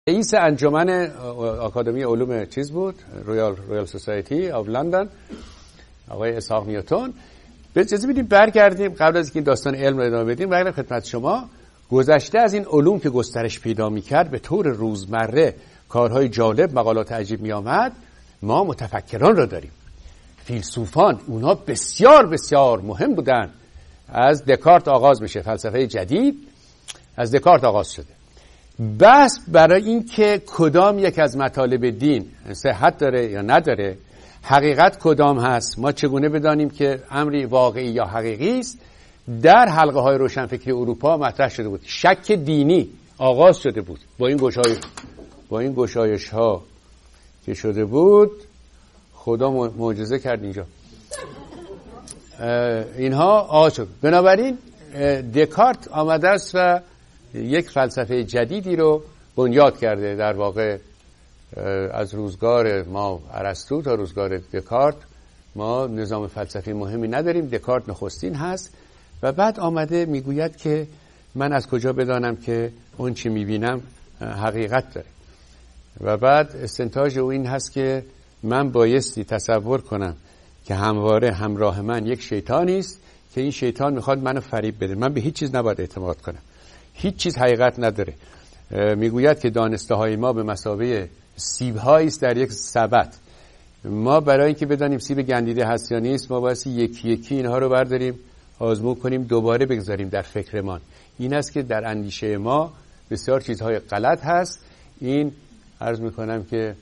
رئیس انجمن آکادمی علوم چیز بود، رویال سوسایتی آف لندن، آقای اسحاق نیوتن. به اجازه بدیم برگردیم قبل از اینکه این داستان علم رو ادامه بدیم برگردیم خدمت شما. گذشته از این علوم که گسترش پیدا می‌کرد به طور روزمره کارهای جالب، مقالات عجیب می‌آمد، ما متفکران رو داریم، فیلسوفان، اونها بسیار بسیار مهم بودن. از دکارت آغاز میشه، فلسفه جدید از دکارت آغاز شده. بحث برای این که کدام یک از مطالب دین صحت داره یا نداره، حقیقت کدام هست، ما چگونه بدانیم که امری واقعی یا حقیقی است، در حلقه های روشنفکری اروپا مطرح شده بود. شک دینی آغاز شده بود با این گشایش ها که شده بود. خدا معجزه کرد اینجا. اینها آغاز شد. بنابراین دکارت آمده است و یک فلسفه جدیدی رو بنیاد کرده. در واقع از روزگار ما ارسطو تا روزگار دکارت ما نظام فلسفی مهمی نداریم، دکارت نخستین هست و بعد آمده میگوید که من از کجا بدانم که اون چی میبینم حقیقت داره. و بعد استنتاج او این هست که من بایستی تصور کنم که همواره همراه من یک شیطانی است که این شیطان میخواد منو فریب بده. من به هیچ چیز نباید اعتماد کنم، هیچ چیز حقیقت نداره. میگوید که دانسته های ما به مثابه سیب هایی است در یک سبد. ما برای اینکه بدانیم سیب گندیده هست یا نیست، ما باید یکی یکی اینها رو برداریم، آزمون کنیم، دوباره بگذاریم در فکرمان. این است که در اندیشه ما بسیار چیزهای غلط هست. این عرض میکنم که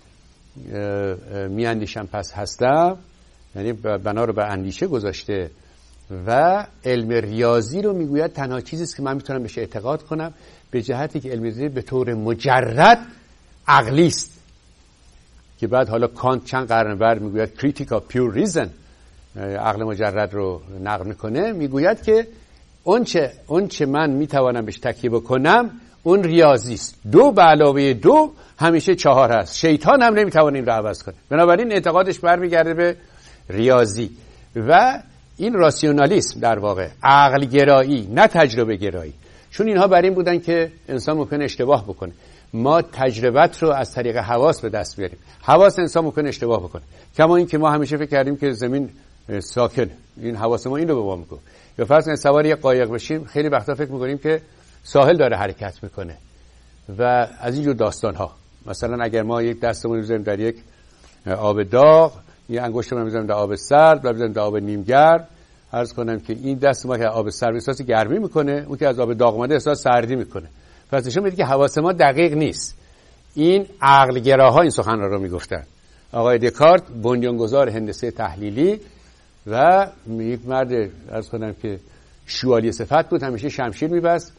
میاندیشم پس هستم، یعنی بنا رو بر اندیشه گذاشته. و علم ریاضی رو میگوید تنها چیزی است که من میتونم بهش اعتقاد کنم، به جهتی که علم ریاضی به طور مجرد عقلی است. که بعد حالا کانت چند قرن بعد میگوید critic of pure reason، عقل مجرد رو نقد میکنه، میگوید که اون چه من میتوانم بهش تکیه بکنم اون ریاضی است. 2 به علاوه 2 همیشه 4 هست. شیطان هم نمیتونه این رو عوض کنه. بنابراین اعتقادش برمیگرده به ریاضی و این راسیونالیسم، در واقع عقل گرایی نه تجربه گرایی. چون اینها بر این بودن که انسان ممکن اشتباه بکنه. ما تجربت رو از طریق حواس به دست بیاریم. حواس انسان ممکن اشتباه بکنه. کما این که ما همیشه فکر کردیم که زمین ساکن، این حواس ما این رو به ما میگه. یا فرض کنید سوار یک قایق بشیم، خیلی وقتا فکر میکنیم که ساحل داره حرکت میکنه و از این جور داستان ها. مثلا اگر ما یک دستمون بزنیم در یک آب داغ، یه انگشتمون بزنیم در آب سرد و بزنیم در آب نیمگرم، عرض کنم که این دست ما که آب سرد احساس گرمی میکنه، اون که از آب داغ اومده احساس سردی میکنه. پس نشون میده که حواس ما دقیق نیست. این عقل گراها این سخن رو میگفتن. آقای دکارت بنیانگذار هندسه تحلیلی و یک مرد عرض کنم که شوالیه صفت بود، همیشه شمشیر میبست،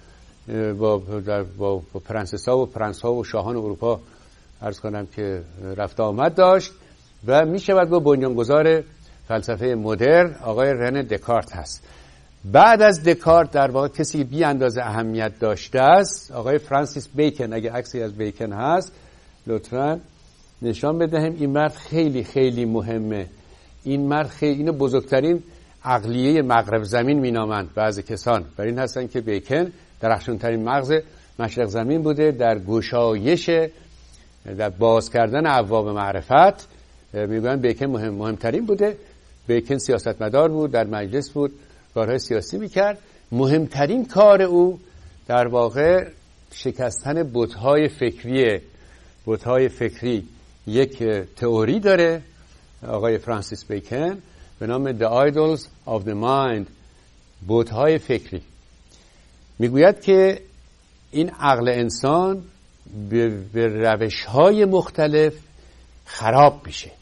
با پرنسس‌ها و پرنس‌ها و شاهان اروپا عرض کنم که رفت آمد داشت و میشود با بنیانگذار فلسفه مدرن آقای رنه دکارت هست. بعد از دکارت در واقع کسی بی اندازه اهمیت داشته است آقای فرانسیس بیکن. اگه عکسی از بیکن هست لطفاً نشان بدهیم. این مرد خیلی خیلی مهمه. این مرد خیلی، اینو بزرگترین عقلیه مغرب زمین مینامند بعضی کسان. بر این هستن که بیکن درخشانترین مغز مشرق زمین بوده در گشایش، در باز کردن ابواب معرفت. میگن بیکن مهمترین بوده. بیکن سیاستمدار بود، در مجلس بود، کارهای سیاسی میکرد. مهمترین کار او در واقع شکستن بت‌های فکریه. بت‌های فکری یک تئوری داره آقای فرانسیس بیکن به نام The Idols of the Mind، بت‌های فکری. میگوید که این عقل انسان به روش‌های مختلف خراب میشه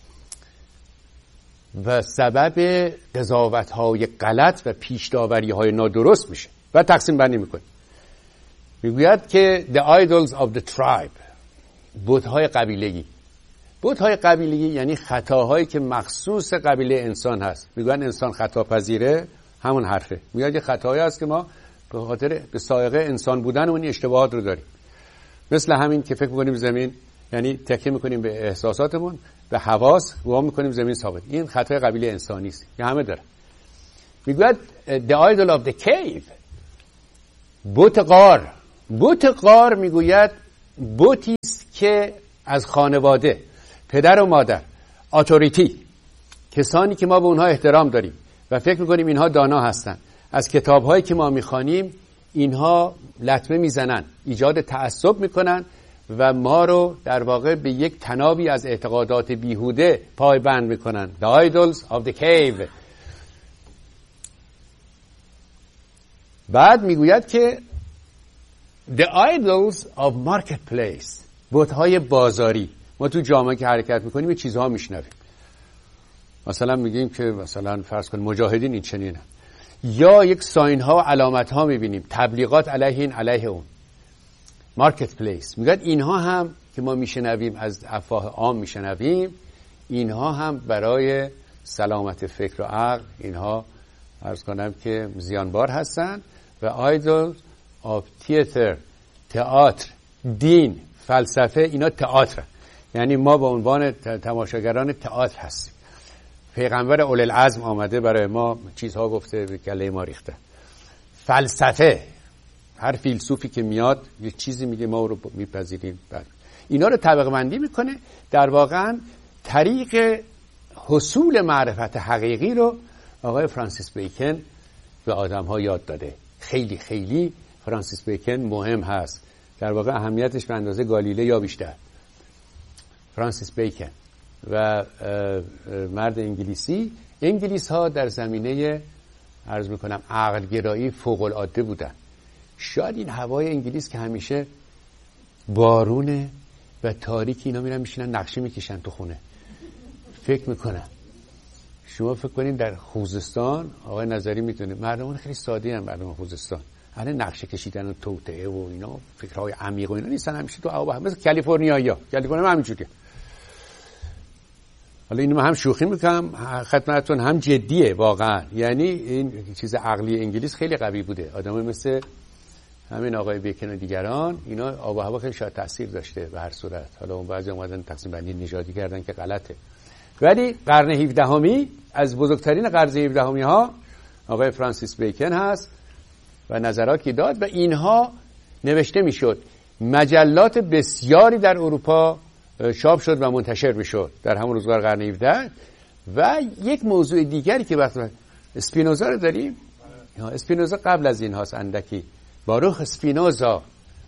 و سبب قضاوت‌های غلط و پیش‌داوری‌های نادرست میشه و تقسیم بندی میکنه. میگوید که The Idols of the Tribe، بت‌های قبیلگی. بت‌های قبیلگی یعنی خطاهایی که مخصوص قبیله انسان هست. میگن انسان خطا پذیره، همون حرفه. میگن که خطاهایی هست که ما به خاطر به سائقه انسان بودنمون اشتباهات رو داریم. مثل همین که فکر می‌کنیم زمین، یعنی تکیه می‌کنیم به احساساتمون، به حواس، و می‌کنیم زمین ثابت. این خطای قبیله انسانی است که همه داره. میگوید The Idol of the Cave، بت غار. بت غار میگوید بوتی است که از خانواده، پدر و مادر، اتوریتی، کسانی که ما به اونها احترام داریم و فکر میکنیم اینها دانا هستن، از کتاب‌هایی که ما میخوانیم اینها لطمه میزنن، ایجاد تعصب میکنن و ما رو در واقع به یک تنابی از اعتقادات بیهوده پایبند میکنن. The idols of the cave. بعد میگوید که The idols of marketplace، بت‌های بازاری. ما تو جامعه که حرکت میکنیم یه چیزها میشنویم، مثلا میگیم که مثلا فرض کن مجاهدین این چنینه، یا یک ساین ها و علامت ها میبینیم، تبلیغات علیه این علیه اون. مارکت پلیس میگه اینها هم که ما میشنویم، از افواه عام میشنویم، اینها هم برای سلامت فکر و عقل اینها عرض کنم که زیانبار هستن. و آیدول آف تئاتر، تئاتر، دین، فلسفه، اینا تئاتر، یعنی ما به عنوان تماشاگران تئاتر هستیم. پیغمبر اولوالعزم آمده برای ما چیزها گفته، به گله ما ریخته. فلسفه، هر فیلسوفی که میاد یک چیزی میگه، ما رو میپذیریم. اینا رو طبقه بندی میکنه. در واقع طریق حصول معرفت حقیقی رو آقای فرانسیس بیکن به آدم‌ها یاد داده. خیلی خیلی فرانسیس بیکن مهم هست. در واقع اهمیتش به اندازه گالیله یا بیشتر. فرانسیس بیکن و مرد انگلیس ها در زمینه عرض میکنم عقل گرایی فوق العاده بودن. شاید این هوای انگلیس که همیشه بارونه و تاریکی، اینا میرن میشینن نقشه میکشن تو خونه، فکر میکنن. شما فکر کنین در خوزستان، آقای نظری میدونه مردمان خیلی ساده ان، مردمان خوزستان اهل نقشه کشیدن و توطئه و اینا فکرهای عمیق و اینا نیستن، همیشه تو هوا مثل کالیفرنیا هم همینجوریه. حالا اینو هم شوخی میکنم خدمتتون، هم جدیه واقعا. یعنی این چیز عقلی انگلیس خیلی قوی بوده. آدمای مثل همین آقای بیکن و دیگران، اینا آب و هوا خیلی شاید تاثیر داشته به هر صورت. حالا اون بعضی اومدن تقسیم بندی نژادی کردن که غلطه، ولی قرن 17 از بزرگترین قرن 17 ها آقای فرانسیس بیکن هست و نظراتی داد و اینها نوشته میشد. مجلات بسیاری در اروپا چاپ شد و منتشر میشد در همون روزگار قرن 17. و یک موضوع دیگری که وقت اسپینوزا رو داریم، اسپینوزا قبل از این هاست اندکی. باروخ اسپینوزا،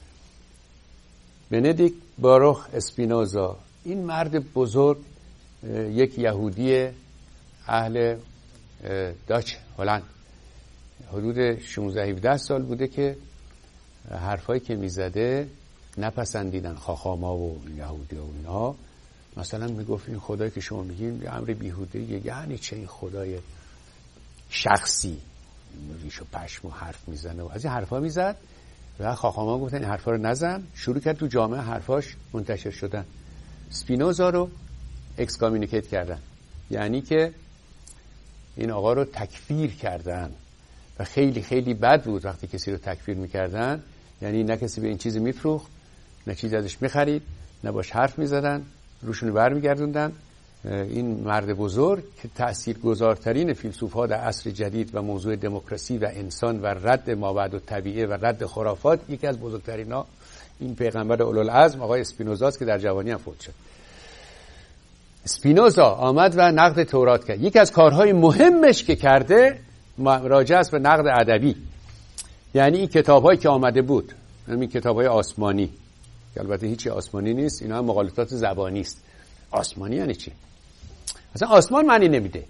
بندیکت باروخ اسپینوزا، این مرد بزرگ، یک یهودی اهل داچ هلند، حدود 16-17 سال بوده که حرفایی که میزده نپسندیدن خاخاما و یهودی و اینا. مثلا میگفت این خدایی که شما میگین یه امر بیهوده، یعنی چه این خدای شخصی ریش و پشم و حرف میزنه و از این حرفا میزد و خاخاما گفتن این حرفا رو نزن. شروع کرد تو جامعه حرفاش منتشر شدن. اسپینوزا رو اکسکامینیکیت کردن، یعنی که این آقا رو تکفیر کردن و خیلی خیلی بد بود وقتی کسی رو تکفیر میکردن. یعنی نه کسی به این چیزی میفروخت، نه چیزی ازش میخرید، نه باش حرف میزدن، روشونو برمیگردوندن. این مرد بزرگ که تأثیرگذارترین فیلسوف‌ها در عصر جدید و موضوع دموکراسی و انسان و رد مابعد الطبیعه و رد خرافات، یکی از بزرگترین‌ها این پیغمبر اولوالعزم آقای اسپینوزاست که در جوانی هم فوت شد. اسپینوزا آمد و نقد تورات کرد. یکی از کارهای مهمش که کرده راجع است به نقد ادبی. یعنی این کتاب‌هایی که آمده بود، همین کتاب‌های آسمانی که البته هیچی آسمانی نیست، اینا هم مقالطات زبانی است. آسمانی یعنی چی؟ اصلا آسمان معنی نمیده.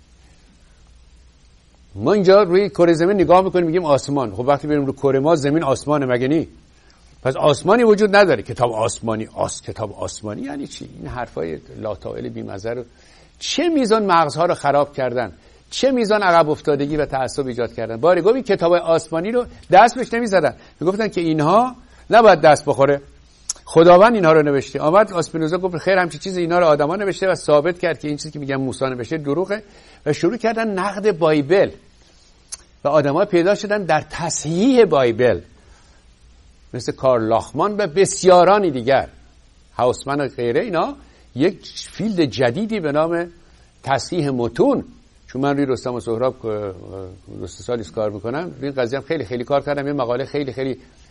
ما اینجا روی کره زمین نگاه میکنیم میگیم آسمان. خب وقتی بریم رو کره ما زمین آسمانه مگه نی؟ پس آسمانی وجود نداره. کتاب آسمانی، کتاب آسمانی یعنی چی؟ این حرفای لاتائل بی‌مزه رو چه میزان مغزها رو خراب کردن، چه میزان عقب افتادگی و تعصب ایجاد کردن. باری گفت این کتاب آسمانی رو دست بهش نمیزدن، میگفتن که اینها نباید دست بخوره، خداوند اینها رو نوشته. آمد اسپینوزا گفت خیر همچین چیز اینا رو آدما نوشته و ثابت کرد که این چیزی که میگن موسی نوشته دروغه و شروع کردن نقد بایبل و آدما پیدا شدن در تصحیح بایبل مثل کارل لاخمان و بسیارانی دیگر، هاوسمن و غیره. اینا یک فیلد جدیدی به نام تصحیح متون، چون من روی رستم و سهراب 2 سالی کار میکنم، روی این قضیه هم خیلی خیلی کار کردم. یه مقاله خیلی خیلی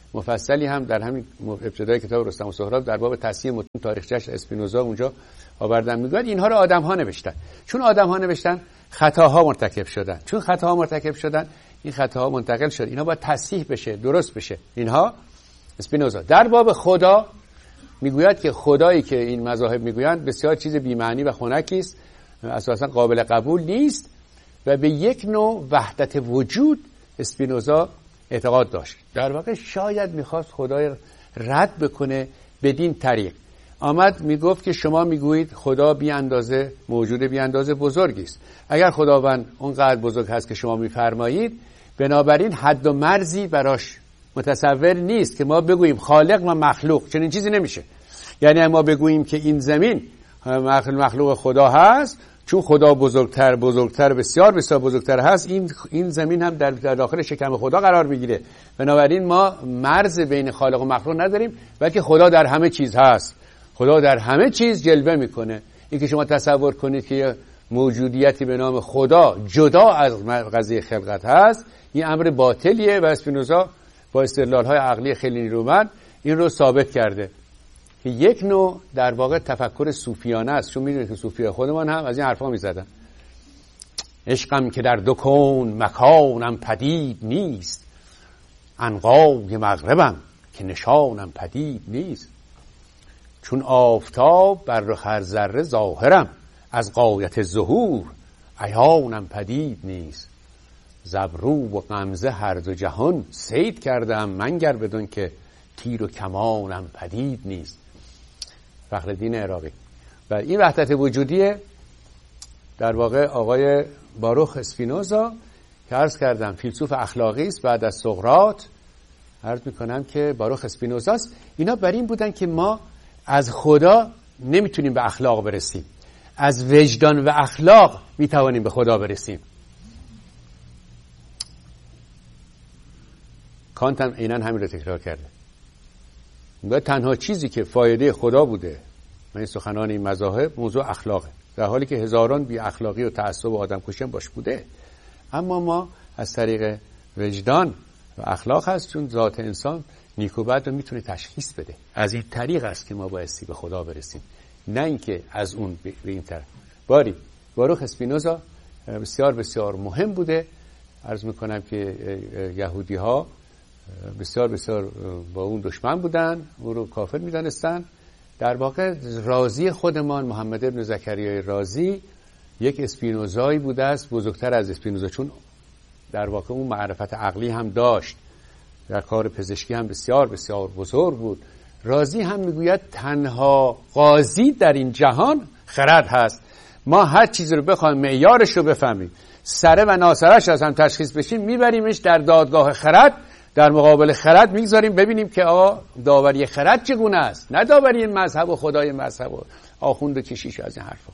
مفصلی هم در همین ابتدای کتاب رستم و سهراب در باب تصحیح متون تاریخچه‌اش اسپینوزا اونجا آوردن. میگن اینها رو آدم‌ها نوشتن. چون آدم‌ها نوشتن خطاها مرتکب شدن. چون خطاها مرتکب شدن این خطاها منتقل شد. اینا باید تصحیح بشه، درست بشه. اینها اسپینوزا. در باب خدا میگوید که خدایی که این مذاهب میگویند بسیار چیز بی‌معنی و خنکی است، اساسا قابل قبول نیست و به یک نوع وحدت وجود اسپینوزا اعتقاد داشت. در واقع شاید میخواست خدای رد بکنه بدین طریق. آمد میگفت که شما میگویید خدا بی اندازه موجود بی اندازه بزرگی است. اگر خداوند اونقدر بزرگ هست که شما میفرمایید، بنابراین حد و مرزی براش متصور نیست که ما بگوییم خالق و مخلوق. چنین چیزی نمیشه. یعنی ما بگوییم که این زمین مخلوق خدا هست، چون خدا بزرگتر بسیار بسیار بزرگتر هست، این زمین هم در داخل شکم خدا قرار میگیره. بنابراین ما مرز بین خالق و مخلوق نداریم، بلکه خدا در همه چیز هست. خدا در همه چیز جلوه میکنه. این که شما تصور کنید که یه موجودیتی به نام خدا جدا از قضیه خلقت هست، این امر باطلیه و اسپینوزا با استدلال‌های عقلی خیلی نیرومند این رو ثابت کرده که یک نوع در واقع تفکر صوفیانه است. چون میدونید که صوفیای خودمان هم از این حرفا میزدن. عشقم که در دو کون مکانم پدید نیست، عنقای مغربم که نشانم پدید نیست. چون آفتاب بر رخ هر ذره ظاهرم، از غایت ظهور عیانم پدید نیست. زبرو و غمزه هر دو جهان صید کردم، منگر بدون که تیر و کمانم پدید نیست. فخرالدین عراقی. و این وحدت وجودی در واقع آقای باروخ اسپینوزا که عرض کردم فیلسوف اخلاقی است بعد از سقراط، عرض میکنم که باروخ اسپینوزاست. اینا بر این بودن که ما از خدا نمیتونیم به اخلاق برسیم، از وجدان و اخلاق میتوانیم به خدا برسیم. کانت هم عیناً همین رو تکرار کرده. میگه تنها چیزی که فایده خدا بوده من سخنان این مذاهب موضوع اخلاقه، در حالی که هزاران بی اخلاقی و تعصب و آدم کشی باش بوده. اما ما از طریق وجدان و اخلاق هست، چون ذات انسان نیک و بد رو میتونه تشخیص بده. از این طریق است که ما بایستی به خدا برسیم، نه اینکه از اون به این طرف. باروخ اسپینوزا بسیار بسیار مهم بوده. عرض میکنم که یهودی ها بسیار بسیار با اون دشمن بودن، او رو کافر میدانستن. در واقع رازی خودمان محمد ابن زکریای رازی یک اسپینوزایی بوده است، بزرگتر از اسپینوزا، چون در واقع اون معرفت عقلی هم داشت، در کار پزشکی هم بسیار بسیار بزرگ بود. رازی هم میگوید تنها قاضی در این جهان خرد هست. ما هر چیزی رو بخوایم معیارش رو بفهمیم، سره و ناسرش از هم تشخیص بشیم، میبریمش در دادگاه خرد، در مقابل خرد میگذاریم ببینیم که آقا داوری خرد چگونه است، نه داوری این مذهب و خدای مذهب و آخوند و کشیش از این حرفا.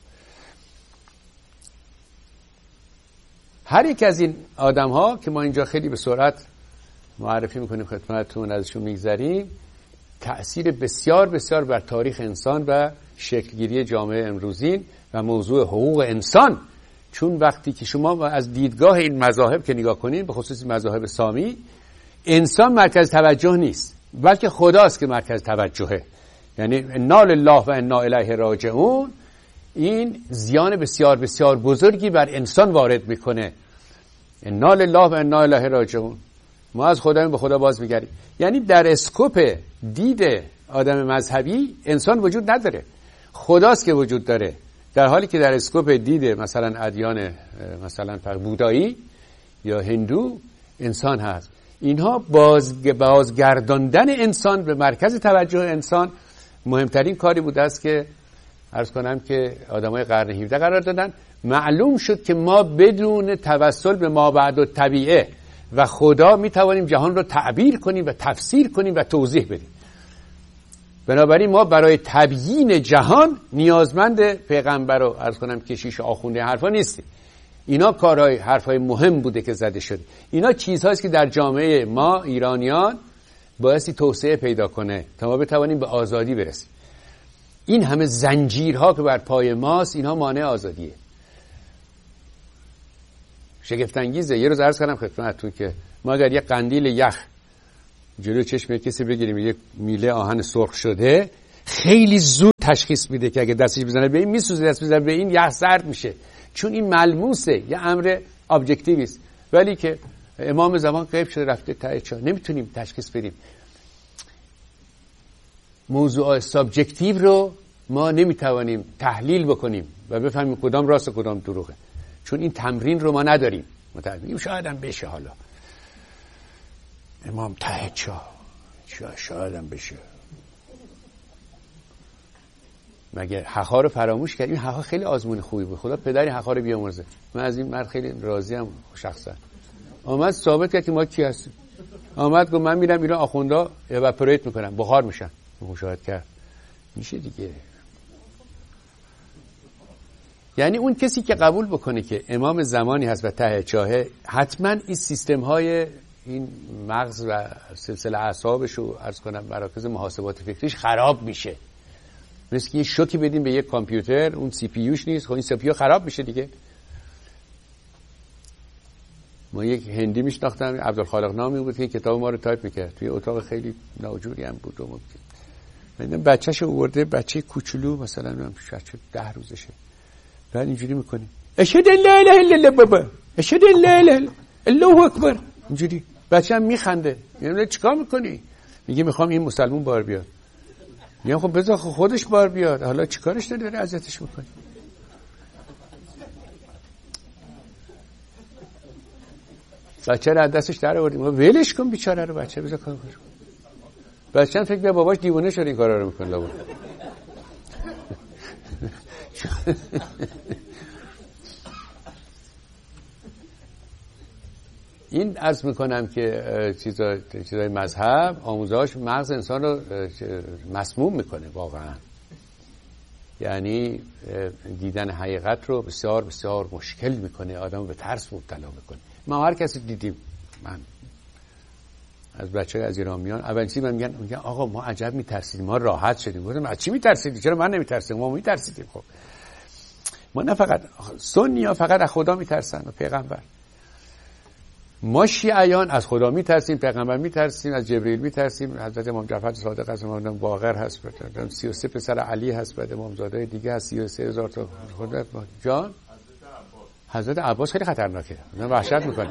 هر یک از این آدم ها که ما اینجا خیلی به سرعت معرفی میکنیم خدمتتون، ازشون میگذریم، تأثیر بسیار بسیار بر تاریخ انسان و شکلگیری جامعه امروزین و موضوع حقوق انسان. چون وقتی که شما از دیدگاه این مذاهب که نگاه کنین، به خصوص مذاهب سامی، انسان مرکز توجه نیست، بلکه خداست که مرکز توجهه. یعنی انا لله و انا الیه راجعون، این زیان بسیار بسیار بزرگی بر انسان وارد میکنه. انا لله و انا الیه راجعون، ما از خداییم به خدا باز میگردیم. یعنی در اسکوپ دید آدم مذهبی انسان وجود نداره، خداست که وجود داره، در حالی که در اسکوپ دید مثلا ادیان مثلا بودایی یا هندو انسان هست. اینها بازگرداندن انسان به مرکز توجه انسان مهمترین کاری بوده است که عرض کنم که آدمای قرن 17 قرار دادن. معلوم شد که ما بدون توسل به مابعد الطبیعه و خدا میتوانیم جهان رو تعبیر کنیم و تفسیر کنیم و توضیح بدیم. بنابراین ما برای تبیین جهان نیازمند پیغمبر و عرض کنم کشیش و آخونده حرفا نیستیم. اینا کارهای حرفای مهم بوده که زده شده. اینا چیزهاست که در جامعه ما ایرانیان بایستی توسعه پیدا کنه تا ما بتوانیم به آزادی برسیم. این همه زنجیرها که بر پای ماست، اینها مانع آزادیه. شگفت انگیزه. یه روز عرض کردم خدمتتون که ما اگر یه قندیل یخ جلو چشم کسی بگیریم یک میله آهن سرخ شده، خیلی زود تشخیص میده که اگه دستش بزنه به این میسوزه، دست بزنه به این یخ سرد میشه، چون این ملموسه، یه امر ابجکتیوی است. ولی که امام زمان غیب شده رفته ته چاه، نمیتونیم تشخیص بدیم. موضوع سابجکتیو رو ما نمیتوانیم تحلیل بکنیم و بفهمیم کدام راست و کدام دروغه، چون این تمرین رو ما نداریم. متأسفانه شاید هم بشه، حالا امام ته چاه شاید هم بشه. مگه حقا رو فراموش کرد؟ این حقا خیلی آزمون خوبی بود، خدا پدری حقا رو بیامرزه. من از این مرد خیلی راضیم شخصا. آمد ثابت کرد که ما کی هستیم. آمد گفت من میرم ایران آخوندا اواپوریت میکنم، بخار میشن. مشاهده کرد میشه دیگه. یعنی اون کسی که قبول بکنه که امام زمانی هست و ته چاهه، حتما این سیستم های این مغز و سلسله اعصابش رو عرض کنم مراکز محاسبات فکریش خراب میشه. مثل که یه شوکی بدیم به یک کامپیوتر، اون سی پی یوش نیست، خب این سی پی یو خراب میشه دیگه. ما یک هندی میشناختم، عبدالخالق نامی بود که کتاب ما رو تایپ میکرد، توی اتاق خیلی ناجوری هم بود و من بچه‌ش آورده، بچه کوچولو مثلا 10 روزشه، بعد اینجوری میکنه اشهد ان لا اله الا الله بابا، اشهد ان لا اله الله اکبر، اینجوری بچه‌م میخنده. یعنی چیکار میکنی؟ میگه میخوام این مسلمون بار بیاد. میگم خب بذار خودش بار بیاد، حالا چیکارش داری اذیتش میکنی؟ بچه رو از دستش در آوردیم، ولش کن بیچاره رو، بچه بذار کار کنه. بچه‌م فکر کنه باباش دیوانه شده این کارا رو میکنه لابد. این عرض میکنم که چیزای مذهب آموزهاش مغز انسان رو مسموم میکنه واقعا. یعنی دیدن حقیقت رو بسیار بسیار مشکل میکنه، آدم رو به ترس مبتلا میکنه. ما هر کسی دیدیم، من از بچه‌های از ایران میان اولین چیزی میگن آقا ما عجب میترسیدیم، ما راحت شدیم. گفتم از چی میترسیدی؟ چرا من نمیترسیدم؟ ما میترسیدیم. خب ما نه فقط سنی‌ها فقط از خدا میترسن و پیغمبر، ما شیعیان از خدا میترسیم، پیغمبر میترسیم، از جبرئیل میترسیم، حضرت امام جعفر صادق هست، امام باقر هست، 33 پسر علی هست، بعد امامزاده دیگه هست، 33,000 تا خدا جان. حضرت عباس خیلی خطرناکه، من وحشت میکنه.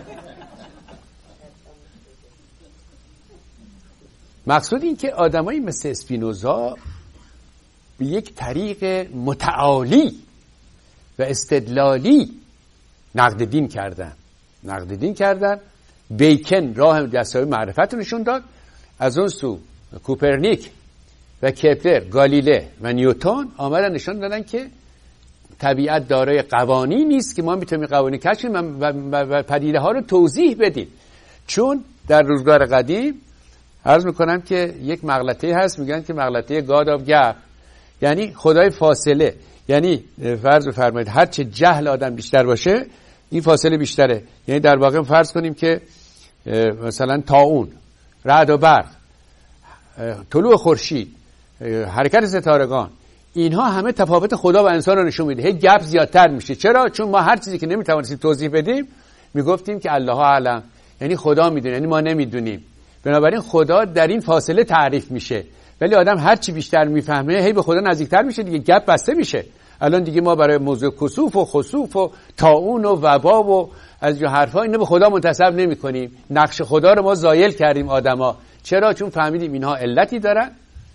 مقصود این که آدمایی مثل اسپینوزا به یک طریق متعالی و استدلالی نقد دین کردن. بیکن راه دستای معرفت رو نشون داد، از اون سو کوپرنیک و کپلر، گالیله و نیوتن آمدن نشون دادن که طبیعت دارای قوانینی نیست که ما میتونیم قوانین کشف کنیم و پدیده ها رو توضیح بدیم. چون در روزگار قدیم عرض میکنم که یک مغلطه هست، میگن که مغلطه گاد آف گپ، یعنی خدای فاصله. یعنی فرض بفرمایید هر چه جهل آدم بیشتر باشه این فاصله بیشتره. یعنی در واقع فرض کنیم که مثلا طاعون، رعد و برق، طلوع خورشید، حرکت ستارگان، اینها همه تفاوت خدا و انسان رو نشون میده. هی گپ زیادتر میشه. چرا؟ چون ما هر چیزی که نمیتوانستیم توضیح بدیم میگفتیم که الله اعلم، یعنی خدا میدونه، یعنی ما نمیدونیم. بنابراین خدا در این فاصله تعریف میشه. ولی آدم هر چی بیشتر میفهمه هی به خدا نزدیکتر میشه دیگه، گپ بسته میشه. الان دیگه ما برای موضوع کسوف و خسوف و طاعون و وبا و از جو حرفا اینو به خدا منتسب نمی‌کنیم. نقش خدا رو ما زایل کردیم آدما. چرا؟ چون فهمیدیم اینها علتی دارن.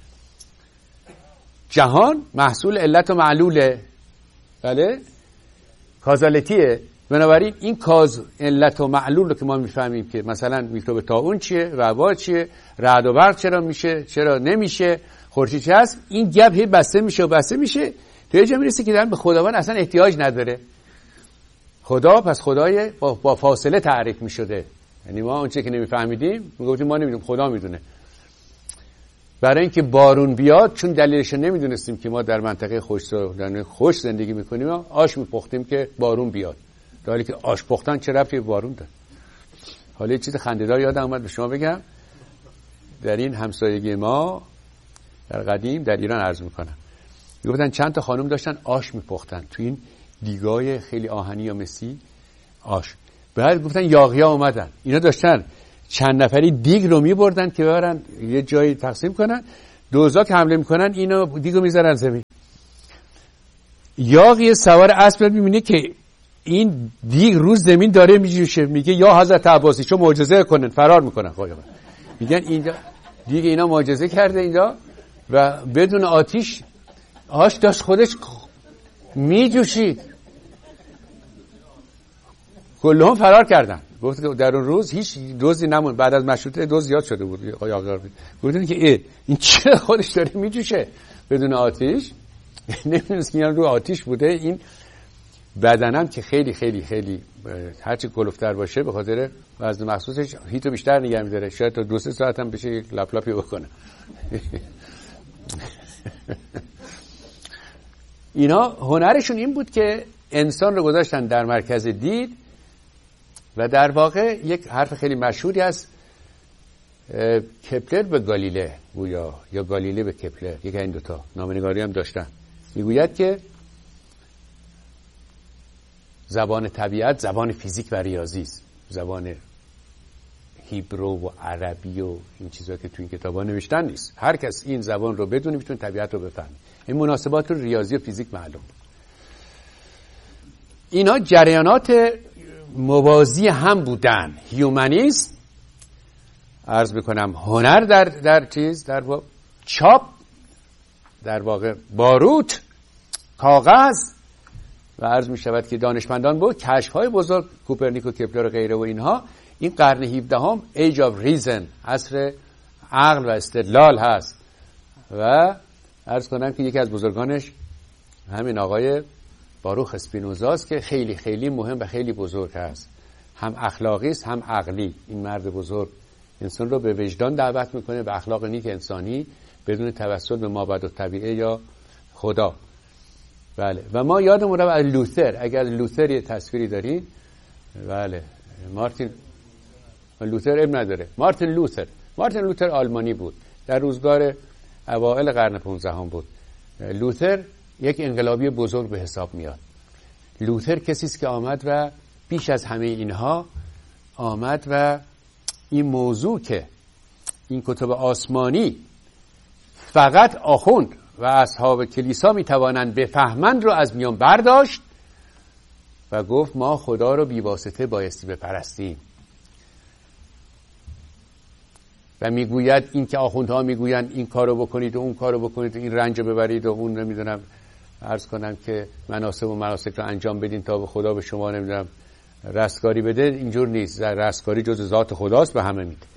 جهان محصول علت و معلوله. بله؟ کازالیتیه. بنابراین این کاز علت و معلول رو که ما میفهمیم که مثلا میکروب طاعون چیه، وبا چیه، رعد و برق چرا میشه، چرا نمیشه، خورشید چه هست، این گپ هی بسته میشه تو یه جا میرسه که به خداوند اصلا احتیاج نداره. خدا پس خدای با فاصله تعریف میشده. یعنی ما اون چیزی که نمیفهمیدیم میگفتیم ما نمیدونیم، خدا میدونه. برای اینکه بارون بیاد، چون دلیلش نمیدونستیم که ما در منطقه خوش زندگی میکنیم، آش میپختیم که بارون بیاد، در حالی که آش پختن چه ربطی به بارون داره. حالا یه چیز خنده‌دار یادم اومد به شما بگم. در این همسایگی ما در قدیم در ایران عرض میکنم، گفتن چند تا خانم داشتن آش میپختن تو این دیگای خیلی آهنی یا مسی آش. بعد گفتن یاغی‌ها اومدن، اینا داشتن چند نفری دیگ رو میبردن که ببرن یه جایی تقسیم کنن، دوزا که حمله میکنن اینو دیگو میذارن زمین. یاغی سوار اسب میبینه که این دیگ رو زمین داره میجوشه، میگه یا حضرت عباسی چون معجزه کنن، فرار میکنن. میگن اینجا دیگه اینا معجزه کرده اینجا و بدون آتیش آش داشت خودش میجوشید. کلهم فرار کردن. گفت که در اون روز هیچ دزدی نموند. بعد از مشروطه دزد زیاد شده بود. گفتن که این چه خودش داره میجوشه بدون آتیش. نمیدونست که اینا رو آتیش بوده. این بدنم که خیلی خیلی خیلی هرچی کلفتر باشه به خاطر وزن مخصوصش هیتو بیشتر نگه می‌داره. شاید تا 2-3 ساعت هم بشه یک لپ لپی بکنه. اینا هنرشون این بود که انسان رو گذاشتن در مرکز دید و در واقع یک حرف خیلی مشهوری هست، کپلر به گالیله گویا یا گالیله به کپلر، یک این دوتا نامنگاری هم داشتن، میگوید که زبان طبیعت زبان فیزیک و ریاضی است، زبان هیبرو و عربی و این چیزا که تو این کتابا نوشتن نیست. هر کس این زبان رو بدونه میتونه طبیعت رو بفهمه. این مناسبات رو ریاضی و فیزیک معلوم. اینا جریانات موازی هم بودن. هیومانیسم عرض بکنم هنر در چیز در چاپ، در واقع باروت، کاغذ و عرض می شود که دانشمندان بود، کشف‌های بزرگ کوپرنیک و کپلر و غیره و اینها. این قرن 17 هم Age of Reason، عصر عقل و استدلال هست و عرض کنم که یکی از بزرگانش همین آقای باروخ اسپینوزاست که خیلی خیلی مهم و خیلی بزرگ هست، هم اخلاقی است هم عقلی. این مرد بزرگ انسان رو به وجدان دعوت میکنه، به اخلاق نیک انسانی بدون توسل به مابعد الطبیعه یا خدا. بله. و ما یادمون رو از لوتر، اگر لوتر یه تصویری دارید، بله، مارتین لوتر ابن نداره، مارتین لوتر آلمانی بود، در روزگار اوائل قرن 15 هم بود. لوتر یک انقلابی بزرگ به حساب میاد. لوتر کسی است که آمد و بیش از همه اینها آمد و این موضوع که این کتب آسمانی فقط آخوند و اصحاب کلیسا میتوانند بفهمند رو از میان برداشت و گفت ما خدا رو بیواسطه بایستی بپرستیم. و میگوید این که آخوندها میگویند این کارو بکنید و اون کارو بکنید و این رنج ببرید و اون نمیدونم عرض کنم که مناسب و مناسک رو انجام بدین تا به خدا به شما نمیدونم رستگاری بده، اینجور نیست. رستگاری جز ذات خداست و همه میده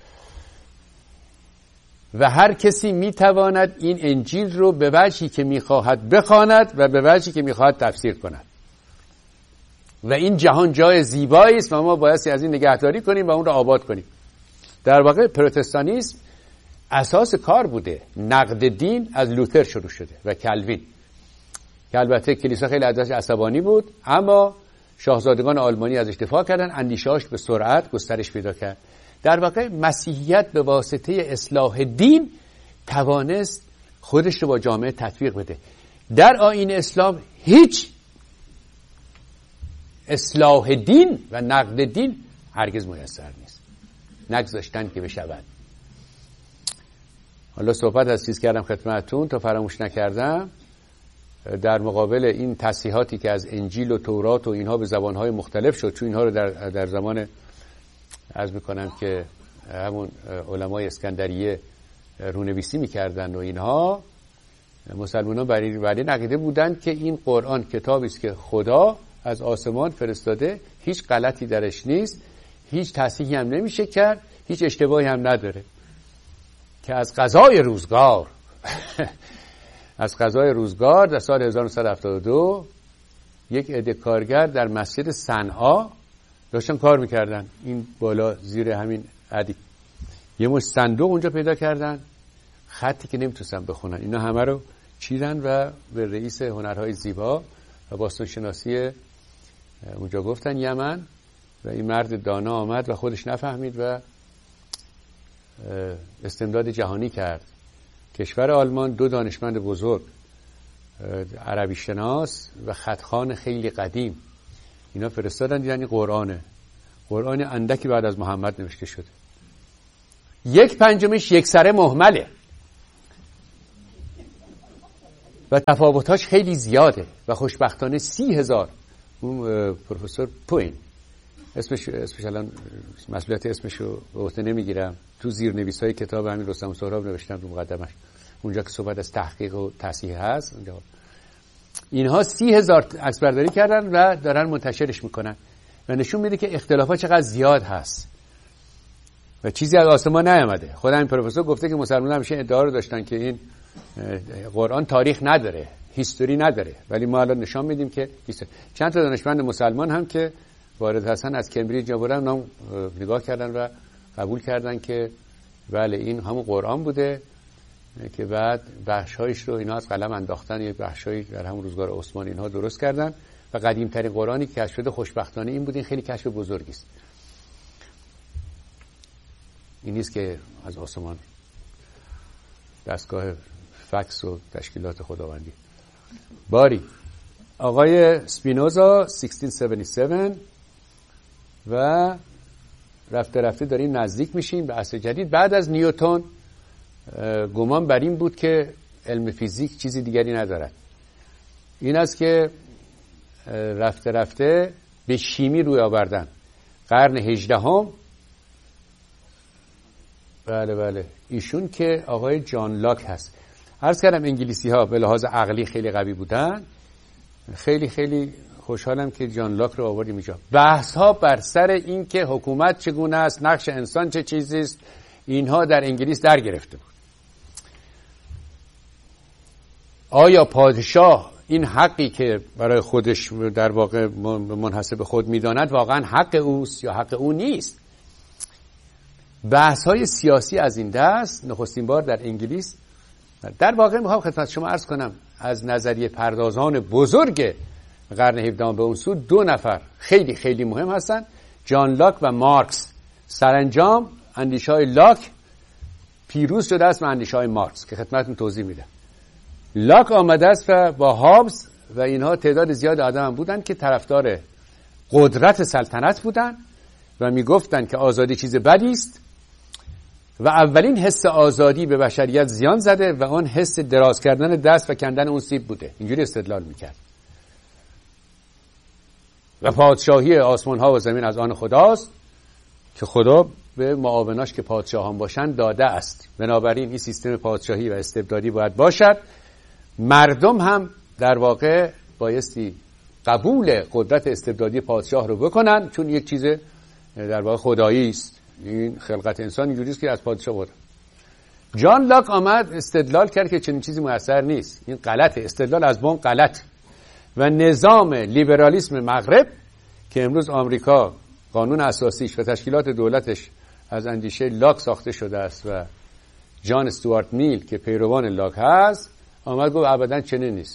و هر کسی میتواند این انجیل رو به وجهی که میخواهد بخواند و به وجهی که میخواهد تفسیر کند و این جهان جای زیبایی است و ما بایستی از این نگهداری کنیم و اون رو آباد کنیم. در واقع پروتستانیسم اساس کار بوده. نقد دین از لوتر شروع شده و کلوین که البته کلیسا خیلی ازش عصبانی بود، اما شاهزادگان آلمانی ازش دفاع کردن، اندیشه‌اش به سرعت گسترش پیدا کرد. در واقع مسیحیت به واسطه اصلاح دین توانست خودش رو با جامعه تطبیق بده. در آیین اسلام هیچ اصلاح دین و نقد دین هرگز میسر نیست، نگذاشتن که بشود. حالا صحبت از چیز کردم خدمتتون تا فراموش نکردم، در مقابل این تصحیحاتی که از انجیل و تورات و اینها به زبانهای مختلف شد، چون اینها رو در زمان عرض میکنم که همون علمای اسکندریه رونویسی میکردن و اینها، مسلمانان برای عقیده بودند که این قرآن کتابی است که خدا از آسمان فرستاده، هیچ غلطی درش نیست، هیچ تصحیحی هم نمیشه کرد، هیچ اشتباهی هم نداره. که از قضای روزگار از قضای روزگار در سال 1972 یک عده کارگر در مسجد صنعا داشتن کار میکردن، این بالا زیر همین عدی یه مش صندوق اونجا پیدا کردن، خطی که نمیتونستن بخونن، اینا همه رو چیدن و به رئیس هنرهای زیبا و باستانشناسی اونجا گفتن یمن و این مرد دانا آمد و خودش نفهمید و استمداد جهانی کرد. کشور آلمان 2 دانشمند بزرگ، عربی شناس و خطخوان خیلی قدیم، اینا فرستادن دیدن این قرآن اندکی بعد از محمد نوشته شده. 1/5 یک سره مهمله و تفاوتاش خیلی زیاده و خوشبختانه 30,000 اون پروفسور پوین اسمش الان مسئولیت اسمشو به عهده نمیگیرم، تو زیرنویس‌های کتاب همین رستم سهراب نوشتم تو مقدمش، اونجا که صحبت از تحقیق و تصحیح هست، اونجا اینها 30,000 عکسبرداری کردن و دارن منتشرش میکنن و نشون میده که اختلافات چقدر زیاد هست و چیزی از آسمان نیامده. خود همین پروفسور گفته که مسلمان‌ها همیشه ادعا رو داشتن که این قرآن تاریخ نداره، هیستوری نداره، ولی ما الان نشان میدیم که چند تا دانشمند مسلمان هم که وارد هستن از کمبریج آوردن، اونم نگاه کردن و قبول کردن که بله این همون قرآن بوده که بعد بخشایش رو اینا از قلم انداختن، یک بخشایی در همون روزگار عثمانی اینها درست کردن و قدیم ترین قرآنی که کشف شده خوشبختانه این بود. این خیلی کشف بزرگی است، این نیست که از آسمان دستگاه فکس و تشکیلات خداوندی. باری آقای سپینوزا 1677 و رفته رفته داریم نزدیک میشیم به عصر جدید. بعد از نیوتن گمان بر این بود که علم فیزیک چیزی دیگری ندارد. این است که رفته رفته به شیمی روی آوردن. قرن 18 بله ایشون که آقای جان لاک هست. عرض کردم انگلیسی ها به لحاظ عقلی خیلی قوی بودن. خیلی خوشحالم که جان لاک رو آوردیم اینجا. بحث ها بر سر این که حکومت چگونه است، نقش انسان چه چیزی است، اینها در انگلیس در گرفته بود. آیا پادشاه این حقی که برای خودش در واقع منحصر خود میداند واقعا حق اوست یا حق او نیست؟ بحث های سیاسی از این دست نخستین بار در انگلیس. در واقع میخوام خدمت شما عرض کنم از نظریه پردازان بزرگ قرن 17 به اون سو 2 نفر خیلی مهم هستن، جان لاک و مارکس. سرانجام اندیشه‌های لاک پیروز شده است به اندیشه‌های مارکس که خدمتتون توضیح میدم. لاک آمده است و با هابز و اینها تعداد زیاد آدم هم بودن که طرفدار قدرت سلطنت بودن و میگفتن که آزادی چیز بدی است و اولین حس آزادی به بشریت زیان زده و اون حس دراز کردن دست و کندن اون سیب بوده. اینجوری استدلال میکرد و پادشاهی آسمان ها و زمین از آن خداست که خدا به معاوناش که پادشاهان باشند داده است. بنابراین این سیستم پادشاهی و استبدادی باید باشد. مردم هم در واقع بایستی قبول قدرت استبدادی پادشاه رو بکنن، چون یک چیز در واقع خدایی است. این خلقت انسان اینجوری است که از پادشاه بود. جان لاک آمد استدلال کرد که چنین چیزی موثر نیست، این غلطه، استدلال از بن غلط. و نظام لیبرالیسم مغرب که امروز آمریکا قانون اساسیش و تشکیلات دولتش از اندیشه لاک ساخته شده است و جان استوارت میل که پیروان لاک هست آمد گفت ابدا چنین نیست،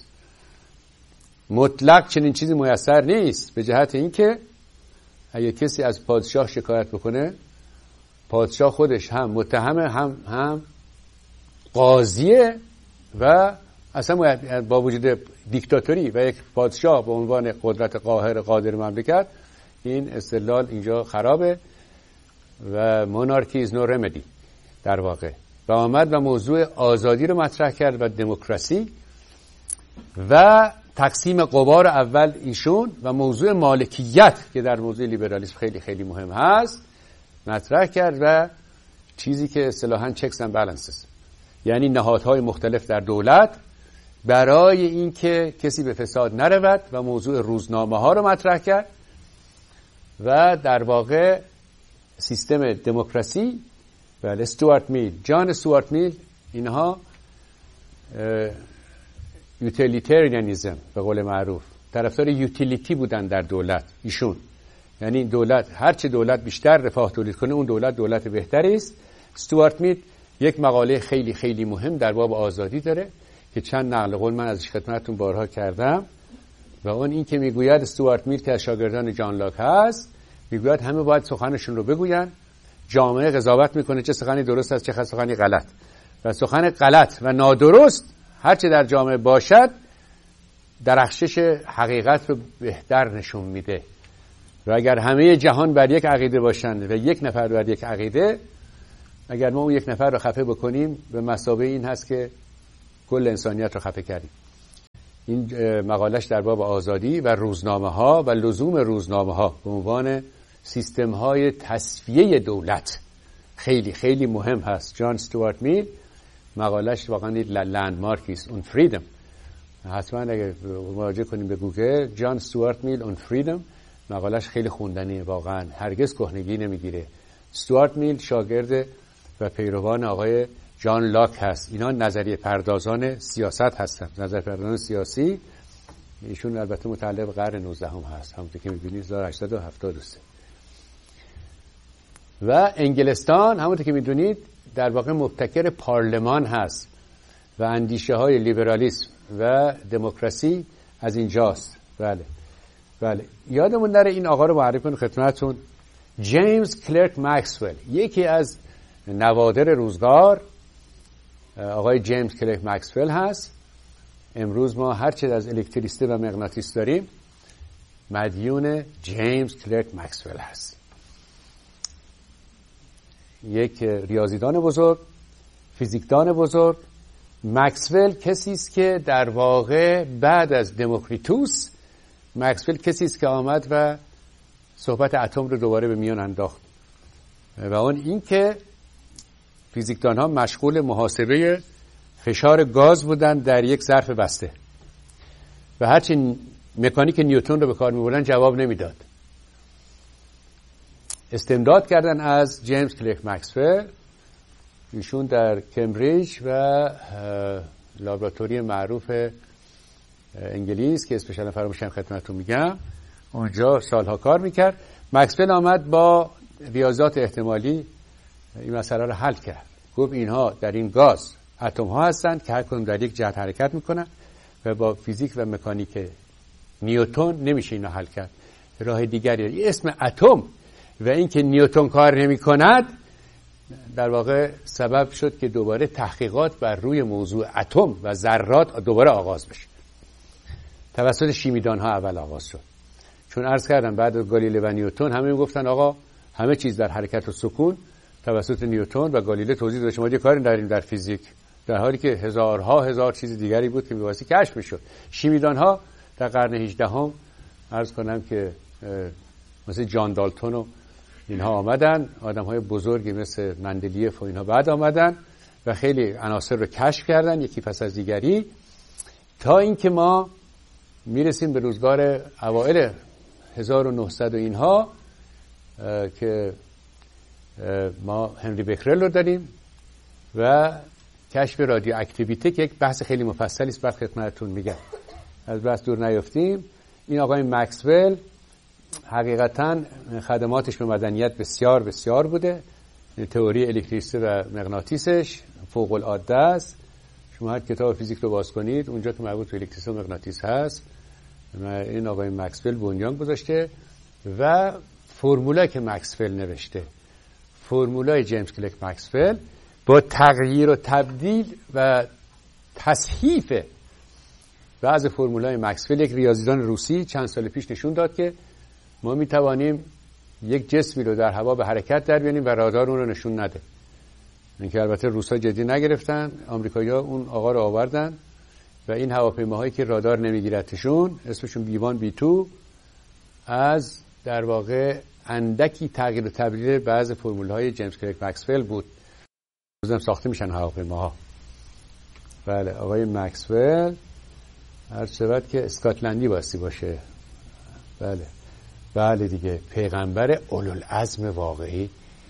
مطلق چنین چیزی میسر نیست، به جهت اینکه اگه کسی از پادشاه شکایت بکنه پادشاه خودش هم متهم هم قاضیه و اصلا با وجود دیکتاتوری و یک پادشاه به عنوان قدرت قاهر قادر مملکت این استدلال اینجا خرابه و مونارکی از نو رمدی در واقع. و آمد و موضوع آزادی رو مطرح کرد و دموکراسی و تقسیم قوا رو اول ایشون و موضوع مالکیت که در موضوع لیبرالیسم خیلی مهم هست مطرح کرد و چیزی که اصطلاحاً چکس اند بالانسز، یعنی نهادهای مختلف در دولت برای اینکه کسی به فساد نرود و موضوع روزنامه ها رو مطرح کرد و در واقع سیستم دموکراسی. بله استوارت میل، جان استوارت میل، اینها یوتیلیتریانیزم به قول معروف، طرفدار یوتیلیتی بودن در دولت ایشون، یعنی دولت هرچه دولت بیشتر رفاه تولید کنه اون دولت بهتری است. استوارت میل یک مقاله خیلی مهم در باب آزادی داره که چند نقل قول من ازش خدمتتون بارها کردم و اون این که میگوید استوارت میل که از شاگردان جان لاک هست میگوید همه باید سخنشون رو بگوین، جامعه قضاوت میکنه چه سخنی درست است چه سخنی غلط و سخن غلط و نادرست هرچه در جامعه باشد درخشش حقیقت رو بهتر نشون میده و اگر همه جهان بر یک عقیده باشند و یک نفر بر یک عقیده اگر ما اون یک نفر رو خفه بکنیم به مثابه این هست که کل انسانیت رو خفه کردیم. این مقالش در باب آزادی و روزنامه ها و لزوم روزنامه ها به عنوان سیستم های تصفیه دولت خیلی خیلی مهم هست. جان استوارت میل مقالش واقعا لندمارکی است. اون فریدم، حتما اگه مراجعه کنیم به گوگل جان استوارت میل اون فریدم، مقالش خیلی خوندنیه، واقعا هرگز کهنگی نمیگیره. استوارت میل شاگرد و پیروان آقای جان لاک هست. اینا نظریه پردازان سیاست هستن، نظریه پردازان سیاسی. ایشون البته متعلق به قرن 19 هم هست، همونطور که می‌بینید 1873. و انگلستان همونطور که می‌دونید در واقع مبتکر پارلمان هست و اندیشه های لیبرالیسم و دموکراسی از اینجاست. بله یادمون نره این آقا رو معرفی کنم خدمتتون. جیمز کلرک مکسول، یکی از نوادر روزگار آقای جیمز کلرک مکسول هست. امروز ما هر چه از الکتریسته و مغناطیس داریم مدیون جیمز کلرک مکسول هست. یک ریاضیدان بزرگ، فیزیکدان بزرگ. مکسول کسی است که در واقع بعد از دموکریتوس، مکسول کسی است که آمد و صحبت اتم رو دوباره به میان انداخت و اون این که فیزیکدان ها مشغول محاسبه فشار گاز بودن در یک ظرف بسته و هرچی مکانیک نیوتن رو به کار می‌بردن جواب نمیداد. استمداد کردن از جیمز کلرک مکسول. ایشون در کمبریج و لابراتوری معروف انگلیس که اسمش الان فراموشم خدمتتون میگم اونجا سالها کار میکرد. مکسول آمد با ریاضیات احتمالی این مسئله رو حل کرد. گفت اینها در این گاز اتم ها هستند که هر کدوم در یک جهت حرکت میکنن و با فیزیک و مکانیک نیوتن نمیشه اینو حل کرد. راه دیگری اسم اتم و اینکه نیوتن کار نمیکند در واقع سبب شد که دوباره تحقیقات بر روی موضوع اتم و ذرات دوباره آغاز بشه. توسط شیمیدان ها اول آغاز شد. چون عرض کردم بعد از گالیله و نیوتن همه میگفتن آقا همه چیز در حرکت و سکون توسط نیوتن و گالیله توضیح داد. شما یه کاری نداریم در فیزیک، در حالی که هزار چیز دیگری بود که می‌واسطه کشف می‌شد. شیمیدان ها در قرن 18 هم عرض کنم که مثل جان دالتون و اینها آمدن، آدم‌های بزرگی مثل مندلیف و اینها بعد آمدن و خیلی عناصر رو کشف کردن یکی پس از دیگری تا اینکه ما میرسیم به روزگار اوایل 1900 و اینها که ما هنری بکرل رو داریم و کشف رادیواکتیویته که یک بحث خیلی مفصلی است. بعد خدمتتون میگم از بحث دور نیافتیم. این آقای مکسول حقیقتاً خدماتش به مدنیت بسیار بسیار بوده. تئوری الکتریسیته و مغناطیسش فوق العاده است. شما هر کتاب فیزیک رو باز کنید اونجا که مربوط به الکتریسیته و مغناطیس هست این آقای مکسول بنیان گذاشته و فرمولایی که مکسول نوشته، فرمولای جیمز کلرک مکسول با تغییر و تبدیل و تصحیف بعض فرمولای مکسول، یک ریاضیدان روسی چند سال پیش نشون داد که ما می توانیم یک جسمی رو در هوا به حرکت در بیاریم و رادار اون رو نشون نده. اینکه البته روس‌ها جدی نگرفتن، آمریکایی‌ها اون آقا رو آوردن و این هواپیماهایی که رادار نمیگیرتشون اسمشون بیوان بیتو از در واقع اندکی تغییر و تبدیل بعض فرمول‌های جیمز کلرک مکسول بود. روزم ساخته میشن هواپیماها. بله آقای مکسول هر شود که اسکاتلندی باستی باشه. بله دیگه پیغمبر اولوالعزم واقعی.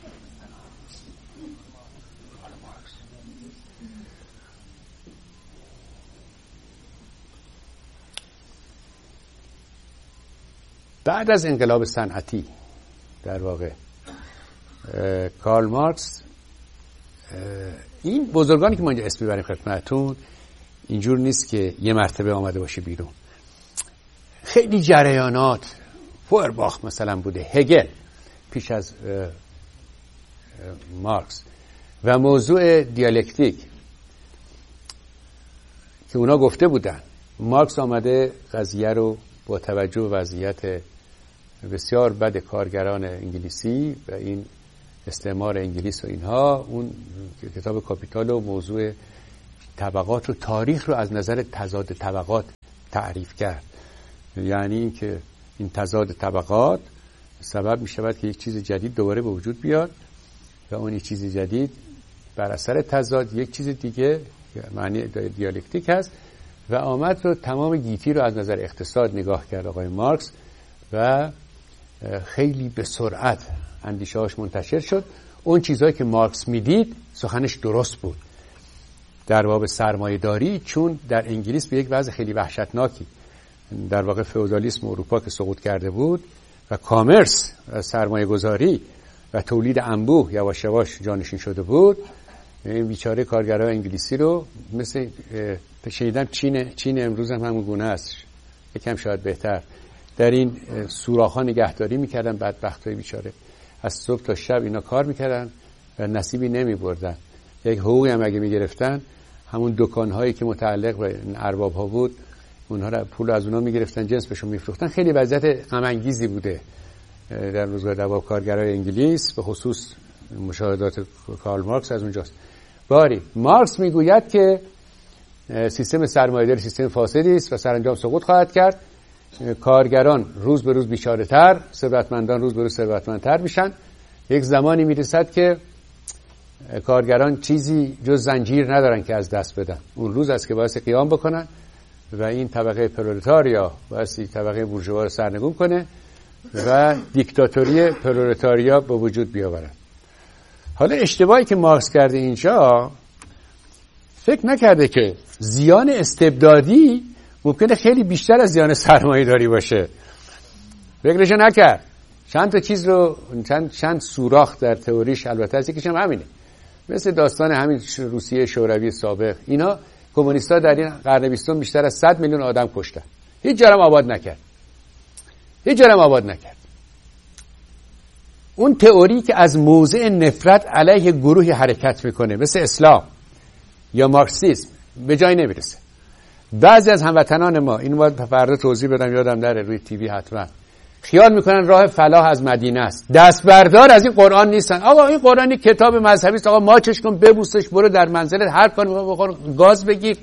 بعد از انقلاب صنعتی در واقع کارل مارکس، این بزرگانی که ما اینجا اسم میبریم خدمتتون اینجور نیست که یه مرتبه آمده باشه بیرون. خیلی جریانات، فوئرباخ مثلا بوده، هگل پیش از مارکس و موضوع دیالکتیک که اونا گفته بودن. مارکس آمده قضیه رو با توجه به وضعیت بسیار بد کارگران انگلیسی و این استعمار انگلیس و اینها، اون کتاب کاپیتال و موضوع طبقات رو، تاریخ رو از نظر تضاد طبقات تعریف کرد. یعنی این که این تضاد طبقات سبب می شود که یک چیز جدید دوباره به وجود بیاد و اون یک چیز جدید بر اثر تضاد یک چیز دیگه، معنی دیالکتیک هست، و آمد رو تمام گیتی رو از نظر اقتصاد نگاه کرد آقای مارکس و خیلی به سرعت اندیشه‌هاش منتشر شد. اون چیزهایی که مارکس میدید سخنش درست بود در باب سرمایه‌داری، چون در انگلیس به یک وضع خیلی وحشتناکی، در واقع فئودالیسم اروپا که سقوط کرده بود و کامرس و سرمایه‌گذاری و تولید انبوه یواش یواش جانشین شده بود، این بیچاره کارگرای انگلیسی رو مثل شنیدم چین امروز هم همون گونه است، یکم شاید بهتر، در این سوراخ‌ها نگهداری می‌کردن. بدبختای بیچاره از صبح تا شب اینا کار می‌کردن و نصیبی نمی‌بردن. یک حقوقی هم اگه می‌گرفتن، همون دکان‌هایی که متعلق به ارباب‌ها بود، اونها رو پول از اونها می‌گرفتن، جنس بهشون می‌فروختن. خیلی وضعیت غم انگیزی بوده در روزگار دواب کارگرای انگلیس، به خصوص مشاهدات کارل مارکس از اونجاست. باری مارکس میگوید که سیستم سرمایه‌داری سیستم فاسدی است و سرانجام سقوط خواهد کرد. کارگران روز به روز بیچاره‌تر، ثروتمندان روز به روز ثروتمندتر میشن. یک زمانی میرسد که کارگران چیزی جز زنجیر ندارن که از دست بدن. اون روز است که باعث قیام بکنن و این طبقه پرولتاریا باعث طبقه بورژوا رو سرنگون کنه و دیکتاتوری پرولتاریا به وجود بیاورن. حالا اشتباهی که مارکس کرده اینجا، فکر نکرده که زیان استبدادی ممکنه خیلی بیشتر از زیان سرمایه‌داری باشه. فکرش نکرد. چند تا چیز رو چند سوراخ در تئوریش، البته از یکیش هم همینه، مثل داستان همین روسیه شوروی سابق. اینا کمونیست‌ها در این قرن 20 بیشتر از 100 میلیون آدم کشتن، هیچ جا هم آباد نکرد. اون تئوری که از موضع نفرت علیه گروهی حرکت میکنه، مثل اسلام یا مارکسیسم، به جای نمیرسه. بعضی از هموطنان ما، اینو باید فردا توضیح بدم، یادم نره روی تیوی حتما، خیال میکنن راه فلاح از مدینه است، دست بردار از این قرآن نیستن. آقا این قرآن یک کتاب مذهبی است، آقا ماچش کن، ببوسش، برو در منزلت هر کاری بخور، گاز بگیر.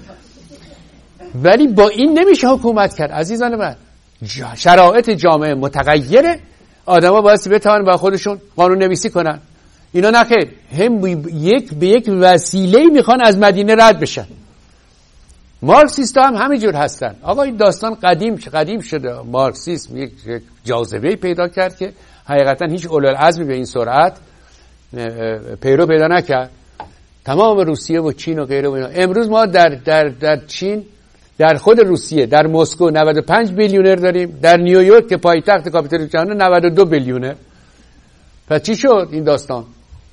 ولی با این نمیشه حکومت کرد عزیزان من. شرایط جامعه متغیره، آدما باید بتوانن با خودشون قانون نویسی کنن. اینا نخیر، هم به یک وسیله میخوان از مدینه رد بشن. مارکسیستا هم همینجور هستن. آقا این داستان قدیم شده. مارکسیسم یک جاذبه پیدا کرد که حقیقتا هیچ اولوالعزمی به این سرعت پیرو پیدا نکرد. تمام روسیه و چین و غیره و اینا. امروز ما در چین، در خود روسیه، در مسکو 95 بیلیونر داریم، در نیویورک که پایتخت کاپیتالیسم جهانه 92 بیلیونر. پس چی شد این داستان؟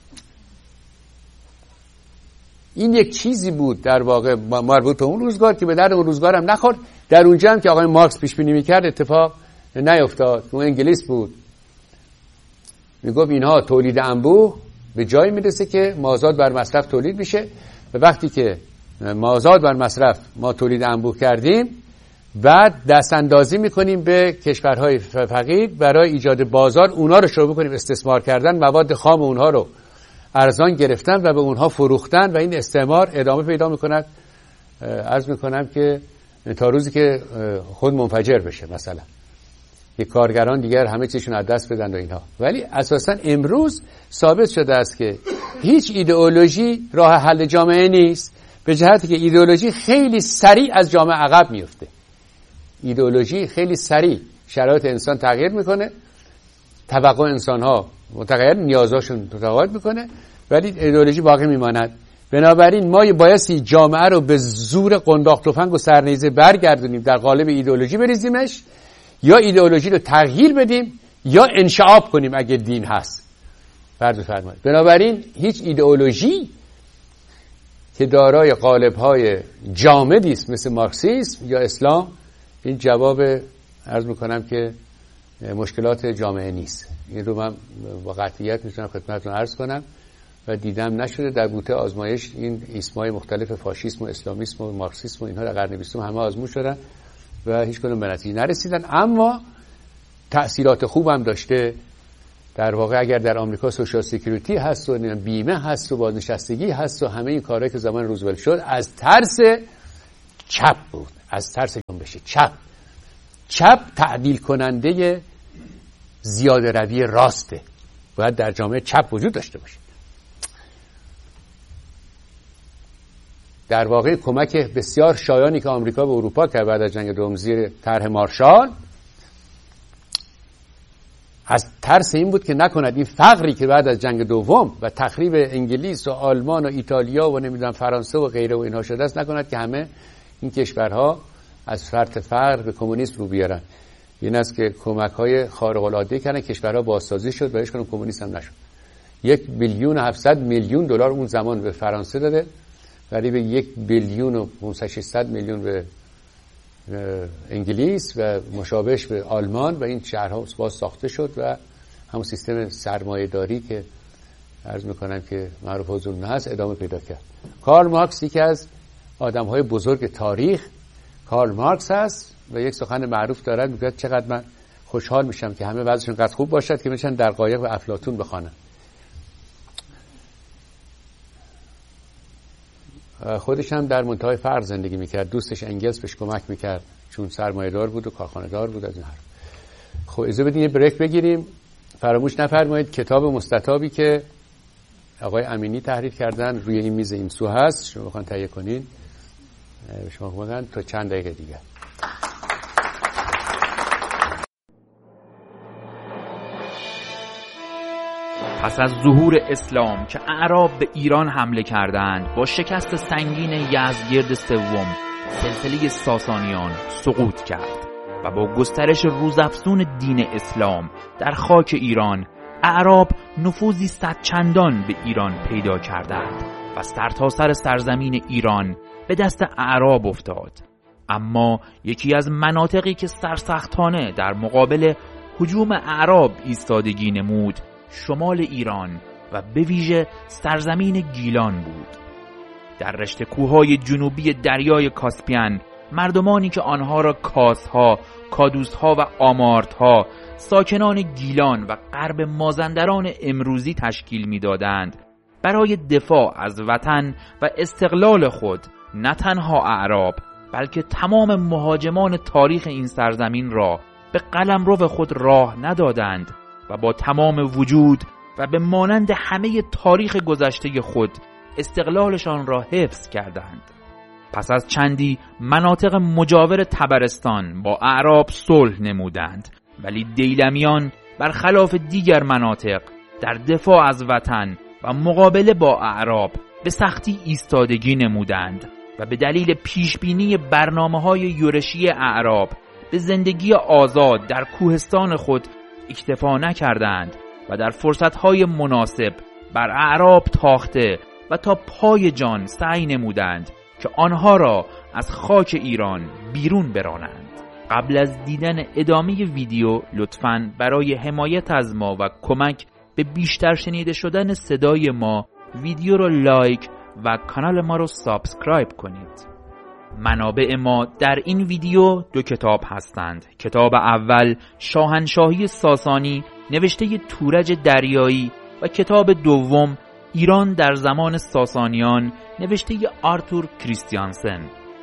این یک چیزی بود در واقع مربوط به اون روزگار که به درد اون روزگار هم نخورد. در اونجا هم که آقای مارکس پیش بینی می‌کرد اتفاق نیفتاد. اون انگلیس بود، میگفت اینها تولید انبوه به جایی میرسه که مازاد بر مصرف تولید میشه و وقتی که مازاد بر مصرف ما تولید انبوه کردیم، بعد دست اندازی میکنیم به کشورهای فقیر برای ایجاد بازار، اونها رو شروع کنیم استثمار کردن، مواد خام اونها رو ارزان گرفتن و به اونها فروختن و این استعمار ادامه پیدا میکند. عرض میکنم که تا روزی که خود منفجر بشه، مثلا یک کارگران دیگر همه چیزشون از دست بدن و اینها. ولی اساسا امروز ثابت شده است که هیچ ایدئولوژی راه حل جامعه نیست، به جهتی که ایدئولوژی خیلی سریع از جامعه عقب میفته. ایدئولوژی خیلی سریع شرایط انسان تغییر میکنه، توقع انسان ها متغیر، نیازاشون تغییر میکنه، ولی ایدئولوژی باقی میماند. بنابراین ما بایستی جامعه رو به زور قنداق تفنگ و سرنیزه برگردونیم، در قالب ایدئولوژی بریزیمش، یا ایدئولوژی رو تغییر بدیم یا انشعاب کنیم اگه دین هست. فرض فرمایید. بنابراین هیچ ایدئولوژی که دارای قالب‌های جامدی است مثل مارکسیسم یا اسلام، این جواب عرض میکنم که مشکلات جامعه نیست. این رو من با قطعیت میتونم خدمتتون عرض کنم و دیدم نشده در بوته آزمایش این اسمای مختلف فاشیسم و اسلامیسم و مارکسیسم و اینها در قرن 20 همه آزمون شدن و هیچ کدوم به نتیجه نرسیدن، اما تأثیرات خوب هم داشته در واقع اگر در آمریکا سوشال سکیوریتی هست و بیمه هست و بازنشستگی هست و همه این کارهایی که زمان روزولت شد، از ترس چپ بود، از ترس جنبش چپ تعدیل کننده زیاده روی راسته. باید در جامعه چپ وجود داشته باشه. در واقع کمک بسیار شایانی که آمریکا به اروپا کرد بعد از جنگ دوم زیر طرح مارشال، از ترس این بود که نکند این فقری که بعد از جنگ دوم و تخریب انگلیس و آلمان و ایتالیا و نمیدونم فرانسه و غیره و اینها شده است، نکند که همه این کشورها از فرط فقر به کمونیسم رو بیارن. این است که کمک‌های خارق‌العاده کردن، کشورها بازسازی شد و هیچ کدوم کمونیسم نشد. 1,700,000,000 دلار اون زمان به فرانسه داده، ولی به 1,500,000,000 به انگلیس و مشابهش به آلمان و این شهرها باز ساخته شد و همون سیستم سرمایه‌داری که عرض میکنم که معروف حضور هست ادامه پیدا کرد. کارل مارکس یکی از آدم‌های بزرگ تاریخ کارل مارکس هست و یک سخن معروف دارد، میگه چقدر من خوشحال میشم که همه وضعشون قد خوب باشد که میشن دقایق و افلاطون بخوانن. خودش هم در منتهای فقر زندگی میکرد، دوستش انگلس بهش کمک میکرد چون سرمایه‌دار بود و کارخانه‌دار بود از این حرف. خب اجازه بدین یه بریک بگیریم. فراموش نفرمایید کتاب مستطابی که آقای امینی تحریر کردن روی این میز این سو هست، شما بخواید تهیه کنین شما بگن تا چند دقیقه دیگه. پس از ظهور اسلام که اعراب به ایران حمله کردند، با شکست سنگین یزدگرد سوم سلسله ساسانیان سقوط کرد و با گسترش روزافزون دین اسلام در خاک ایران، اعراب نفوذی صدچندان به ایران پیدا کردند و سرتاسر سرزمین ایران به دست اعراب افتاد. اما یکی از مناطقی که سرسختانه در مقابل هجوم اعراب ایستادگی نمود، شمال ایران و به ویژه سرزمین گیلان بود. در رشته کوههای جنوبی دریای کاسپین، مردمانی که آنها را کاسها، کادوسها و آمارتها، ساکنان گیلان و غرب مازندران امروزی تشکیل می‌دادند، برای دفاع از وطن و استقلال خود نه تنها اعراب بلکه تمام مهاجمان تاریخ این سرزمین را به قلمرو خود راه ندادند و با تمام وجود و به مانند همه تاریخ گذشته خود استقلالشان را حفظ کردند. پس از چندی مناطق مجاور طبرستان با اعراب صلح نمودند، ولی دیلمیان برخلاف دیگر مناطق در دفاع از وطن و مقابله با اعراب به سختی ایستادگی نمودند و به دلیل پیشبینی برنامه‌های یورشی اعراب به زندگی آزاد در کوهستان خود اکتفا نکردند و در فرصتهای مناسب بر اعراب تاخته و تا پای جان سعی نمودند که آنها را از خاک ایران بیرون برانند. قبل از دیدن ادامه ویدیو لطفاً برای حمایت از ما و کمک به بیشتر شنیده شدن صدای ما ویدیو رو لایک و کانال ما رو سابسکرایب کنید. منابع ما در این ویدیو 2 کتاب هستند. کتاب اول شاهنشاهی ساسانی نوشته تورج دریایی و کتاب دوم ایران در زمان ساسانیان نوشته آرتور کریستیانسن.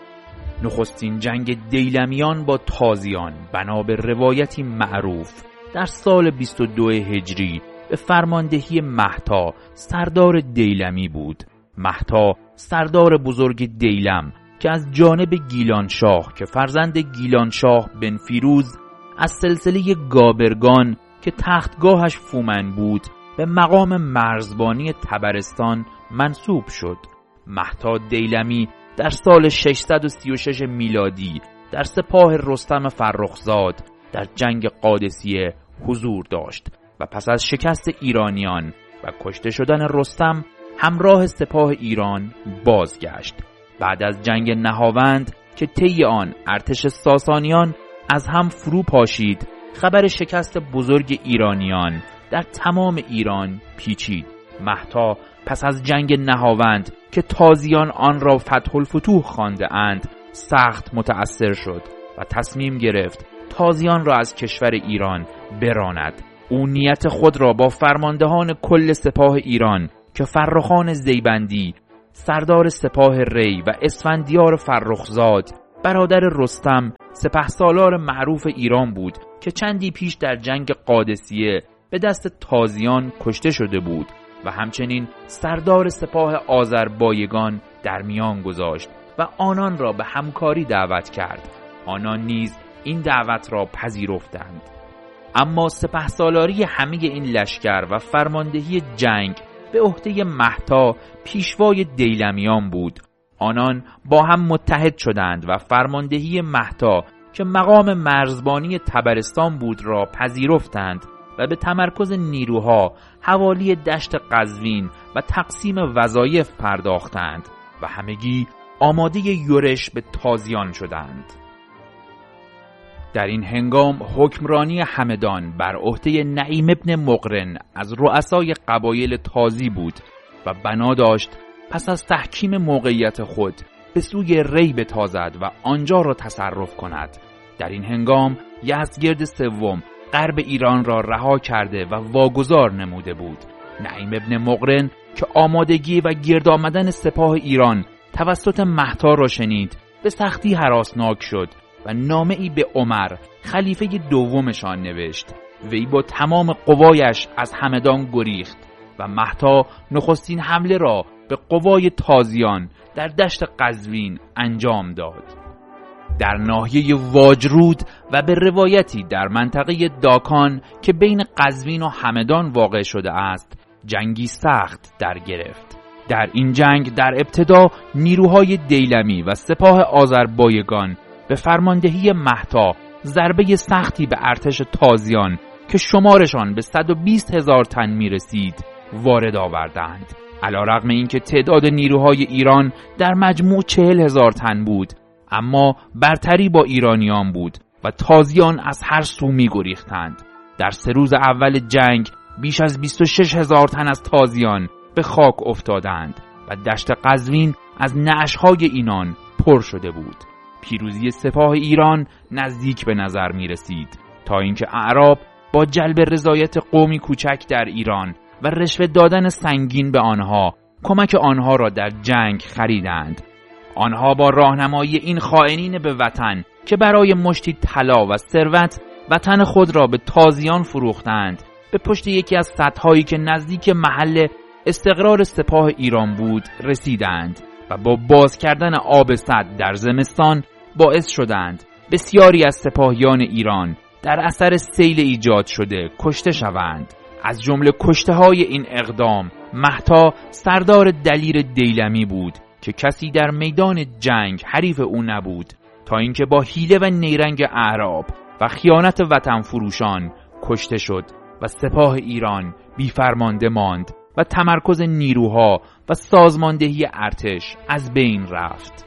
نخستین جنگ دیلمیان با تازیان بنا به روایتی معروف در سال 22 هجری به فرماندهی مهتا سردار دیلمی بود. مهتا سردار بزرگ دیلم که از جانب گیلانشاه که فرزند گیلانشاه بن فیروز از سلسله گابرگان که تختگاهش فومن بود به مقام مرزبانی طبرستان منصوب شد. مهتا دیلمی در سال 636 میلادی در سپاه رستم فرخزاد در جنگ قادسیه حضور داشت و پس از شکست ایرانیان و کشته شدن رستم همراه سپاه ایران بازگشت. بعد از جنگ نهاوند که طی آن ارتش ساسانیان از هم فرو پاشید، خبر شکست بزرگ ایرانیان در تمام ایران پیچید. مهتا پس از جنگ نهاوند که تازیان آن را فتح الفتوح خوانده اند سخت متأثر شد و تصمیم گرفت تازیان را از کشور ایران براند او نیت خود را با فرماندهان کل سپاه ایران که فرخان زیبندی، سردار سپاه ری و اسفندیار فرخزاد برادر رستم سپهسالار معروف ایران بود که چندی پیش در جنگ قادسیه به دست تازیان کشته شده بود و همچنین سردار سپاه آذربایگان در میان گذاشت و آنان را به همکاری دعوت کرد. آنان نیز این دعوت را پذیرفتند. اما سپهسالاری همه این لشکر و فرماندهی جنگ به عهده مهتا پیشوای دیلمیان بود. آنان با هم متحد شدند و فرماندهی مهتا که مقام مرزبانی طبرستان بود را پذیرفتند و به تمرکز نیروها حوالی دشت قزوین و تقسیم وظایف پرداختند و همگی آماده یورش به تازیان شدند. در این هنگام حکمرانی همدان بر عهده نعیم ابن مقرن از رؤسای قبایل تازی بود و بنا داشت پس از تحکیم موقعیت خود به سوی ری بتازد و آنجا را تصرف کند. در این هنگام یزدگرد سوم غرب ایران را رها کرده و واگذار نموده بود. نعیم ابن مقرن که آمادگی و گرد آمدن سپاه ایران توسط مهتا را شنید به سختی هراسناک شد و نامه‌ای به عمر خلیفه دومشان نوشت. وی با تمام قوایش از همدان گریخت و مهتا نخستین حمله را به قوای تازیان در دشت قزوین انجام داد. در ناحیه واجرود و به روایتی در منطقه داکان که بین قزوین و همدان واقع شده است جنگی سخت در گرفت. در این جنگ در ابتدا نیروهای دیلمی و سپاه آذربایگان به فرماندهی مهتا ضربه سختی به ارتش تازیان که شمارشان به 120,000 تن می رسید وارد آوردند. علیرغم اینکه تعداد نیروهای ایران در مجموع 40,000 تن بود، اما برتری با ایرانیان بود و تازیان از هر سو می گریختند. در 3 روز اول جنگ بیش از 26,000 تن از تازیان به خاک افتادند و دشت قزوین از نعشهای اینان پر شده بود. پیروزی سپاه ایران نزدیک به نظر می رسید تا اینکه اعراب با جلب رضایت قومی کوچک در ایران و رشوه دادن سنگین به آنها کمک آنها را در جنگ خریدند. آنها با راهنمایی این خائنین به وطن که برای مشتی طلا و ثروت وطن خود را به تازیان فروختند به پشت یکی از سدهایی که نزدیک محل استقرار سپاه ایران بود رسیدند و با باز کردن آب سد در زمستان باعث شدند بسیاری از سپاهیان ایران در اثر سیل ایجاد شده کشته شوند. از جمله کشته های این اقدام مهتا سردار دلیر دیلمی بود که کسی در میدان جنگ حریف او نبود تا اینکه با حیله و نیرنگ اعراب و خیانت وطن فروشان کشته شد و سپاه ایران بیفرمانده ماند و تمرکز نیروها و سازماندهی ارتش از بین رفت.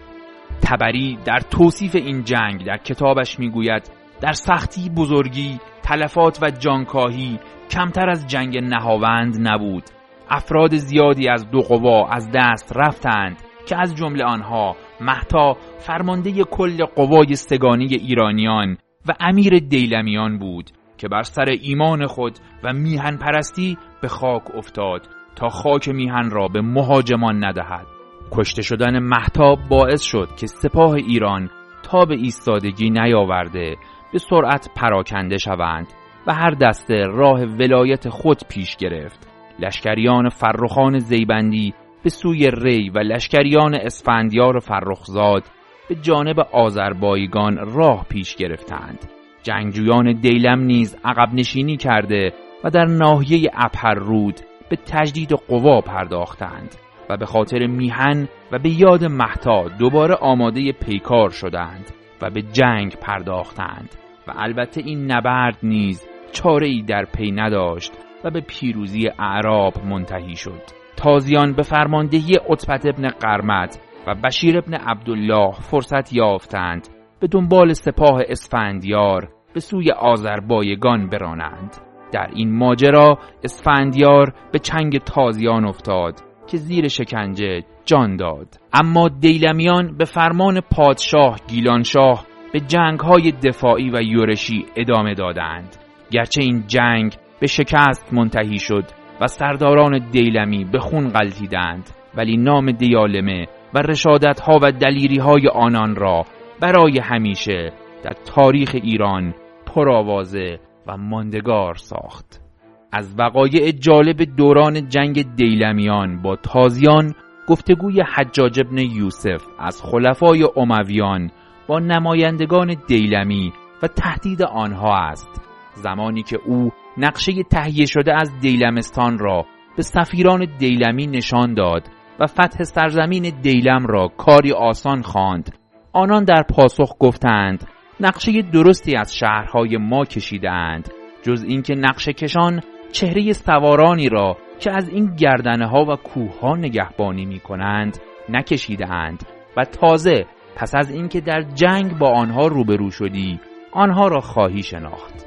طبری در توصیف این جنگ در کتابش میگوید در سختی بزرگی، تلفات و جانکاهی کمتر از جنگ نهاوند نبود. افراد زیادی از دو قوا از دست رفتند که از جمله آنها مهتا فرمانده کل قوای سگانی ایرانیان و امیر دیلمیان بود که بر سر ایمان خود و میهن پرستی به خاک افتاد تا خاک میهن را به مهاجمان ندهد. کشته شدن مهتا باعث شد که سپاه ایران تا به ایستادگی نیاورده به سرعت پراکنده شوند و هر دسته راه ولایت خود پیش گرفت. لشکریان فرخان زیبندی به سوی ری و لشکریان اسفندیار فرخزاد به جانب آذربایگان راه پیش گرفتند. جنگجویان دیلم نیز عقب نشینی کرده و در ناحیه ابهررود به تجدید قوا پرداختند و به خاطر میهن و به یاد مهتا دوباره آماده پیکار شدند و به جنگ پرداختند و البته این نبرد نیز چاره‌ای در پی نداشت و به پیروزی اعراب منتهی شد. تازیان به فرماندهی عتبت ابن قرمط و بشیر ابن عبدالله فرصت یافتند به دنبال سپاه اسفندیار به سوی آذربایگان برانند. در این ماجرا اسفندیار به چنگ تازیان افتاد که زیر شکنجه جان داد. اما دیلمیان به فرمان پادشاه گیلانشاه به جنگ‌های دفاعی و یورشی ادامه دادند. گرچه این جنگ به شکست منتهی شد و سرداران دیلمی به خون غلتیدند، ولی نام دیالمه و رشادت‌ها و دلیری‌های آنان را برای همیشه در تاریخ ایران پرآوازه و ماندگار ساخت. از وقایع جالب دوران جنگ دیلمیان با تازیان گفتگوی حجاج ابن یوسف از خلفای امویان با نمایندگان دیلمی و تهدید آنها است، زمانی که او نقشه تهیه شده از دیلمستان را به سفیران دیلمی نشان داد و فتح سرزمین دیلم را کاری آسان خواند. آنان در پاسخ گفتند نقشه درستی از شهرهای ما کشیدند، جز اینکه نقشه کشان چهره سوارانی را که از این گردنه ها و کوه ها نگهبانی می کنند نکشیدند و تازه پس از اینکه در جنگ با آنها روبرو شدی آنها را خواهی شناخت.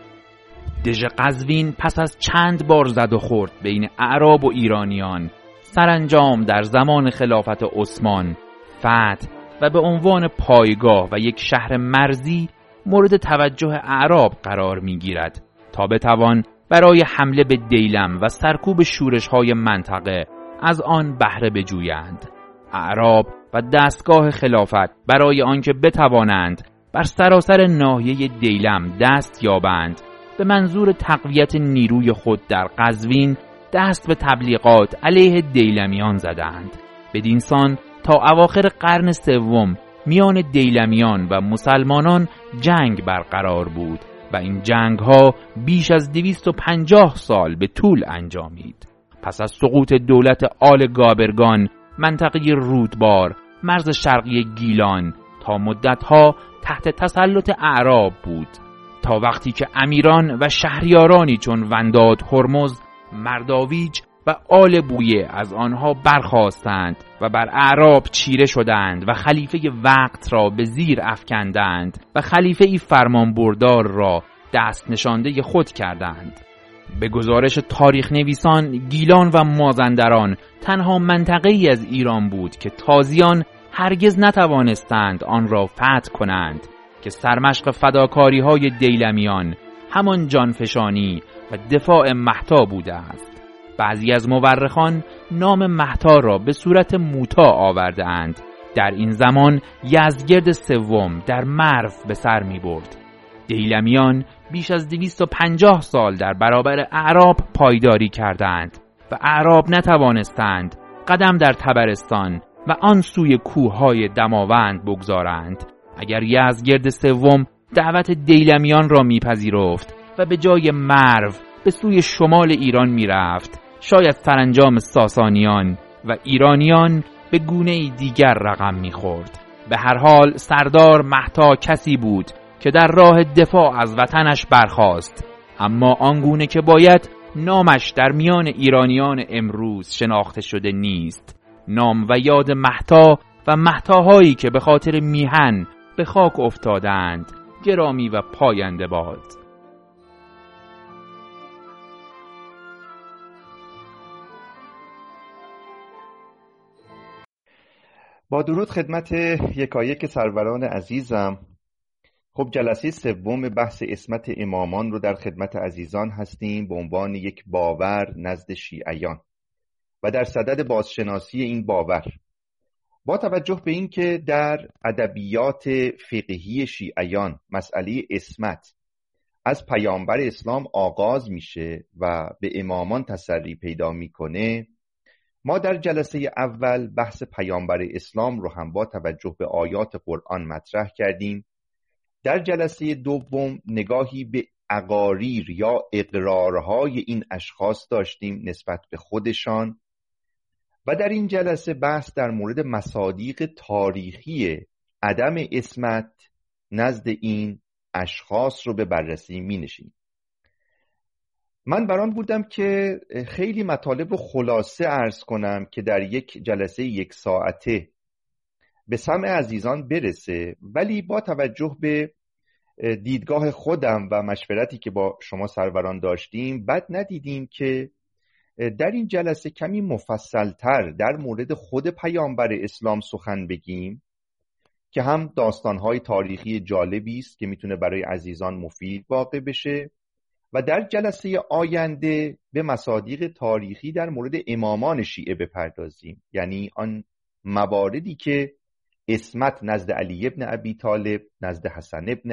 دژ قزوین پس از چند بار زد و خورد بین اعراب و ایرانیان سرانجام در زمان خلافت عثمان فتح و به عنوان پایگاه و یک شهر مرزی مورد توجه اعراب قرار می گیرد تا بتوان برای حمله به دیلم و سرکوب شورش‌های منطقه از آن بهره بجویند. اعراب و دستگاه خلافت برای آنکه بتوانند بر سراسر ناحیه دیلم دست یابند به منظور تقویت نیروی خود در قزوین دست به تبلیغات علیه دیلمیان زدند. بدین سان تا اواخر قرن سوم میان دیلمیان و مسلمانان جنگ برقرار بود و این جنگ ها بیش از 250 سال به طول انجامید. پس از سقوط دولت آل گابرگان منطقه رودبار مرز شرقی گیلان تا مدتها تحت تسلط اعراب بود، تا وقتی که امیران و شهریارانی چون ونداد هرمز، مرداویج و آل بویه از آنها برخاستند و بر اعراب چیره شدند و خلیفه وقت را به زیر افکندند و خلیفه فرمان بردار را دست نشانده خود کردند. به گزارش تاریخ نویسان گیلان و مازندران تنها منطقه‌ای از ایران بود که تازیان هرگز نتوانستند آن را فتح کنند که سرمشق فداکاری‌های دیلمیان همان جانفشانی و دفاع مهتا بوده است. بعضی از مورخان نام مهتا را به صورت موتا آورده اند. در این زمان یزدگرد سوم در مرو به سر می برد. دیلمیان بیش از 250 سال در برابر اعراب پایداری کردند و اعراب نتوانستند قدم در طبرستان و آن سوی کوههای دماوند بگذارند. اگر یزدگرد سوم دعوت دیلمیان را میپذیرفت و به جای مرو به سوی شمال ایران میرفت، شاید سرانجام ساسانیان و ایرانیان به گونه دیگر رقم میخورد. به هر حال سردار مهتا کسی بود که در راه دفاع از وطنش برخاست، اما آنگونه که باید نامش در میان ایرانیان امروز شناخته شده نیست. نام و یاد مهتا و مهتاهایی که به خاطر میهن به خاک افتادند گرامی و پاینده باد. با درود خدمت یکایک سروران عزیزم. خب جلسه سوم بحث عصمت امامان رو در خدمت عزیزان هستیم به عنوان یک باور نزد شیعیان و در صدد بازشناسی این باور، با توجه به این که در ادبیات فقهی شیعیان مسئله عصمت از پیامبر اسلام آغاز میشه و به امامان تسری پیدا میکنه، ما در جلسه اول بحث پیامبر اسلام رو هم با توجه به آیات قرآن مطرح کردیم. در جلسه دوم نگاهی به اقاریر یا اقرارهای این اشخاص داشتیم نسبت به خودشان و در این جلسه بحث در مورد مصادیق تاریخی عدم عصمت نزد این اشخاص رو به بررسی می نشیم. من بران بودم که خیلی مطالب رو خلاصه عرض کنم که در یک جلسه 1 ساعته به سمع عزیزان برسه، ولی با توجه به دیدگاه خودم و مشورتی که با شما سروران داشتیم بد ندیدیم که در این جلسه کمی مفصلتر در مورد خود پیامبر اسلام سخن بگیم که هم داستانهای تاریخی جالبی است که میتونه برای عزیزان مفید واقع بشه و در جلسه آینده به مصادیق تاریخی در مورد امامان شیعه بپردازیم، یعنی آن مواردی که عصمت نزد علی ابن ابی طالب، نزد حسن ابن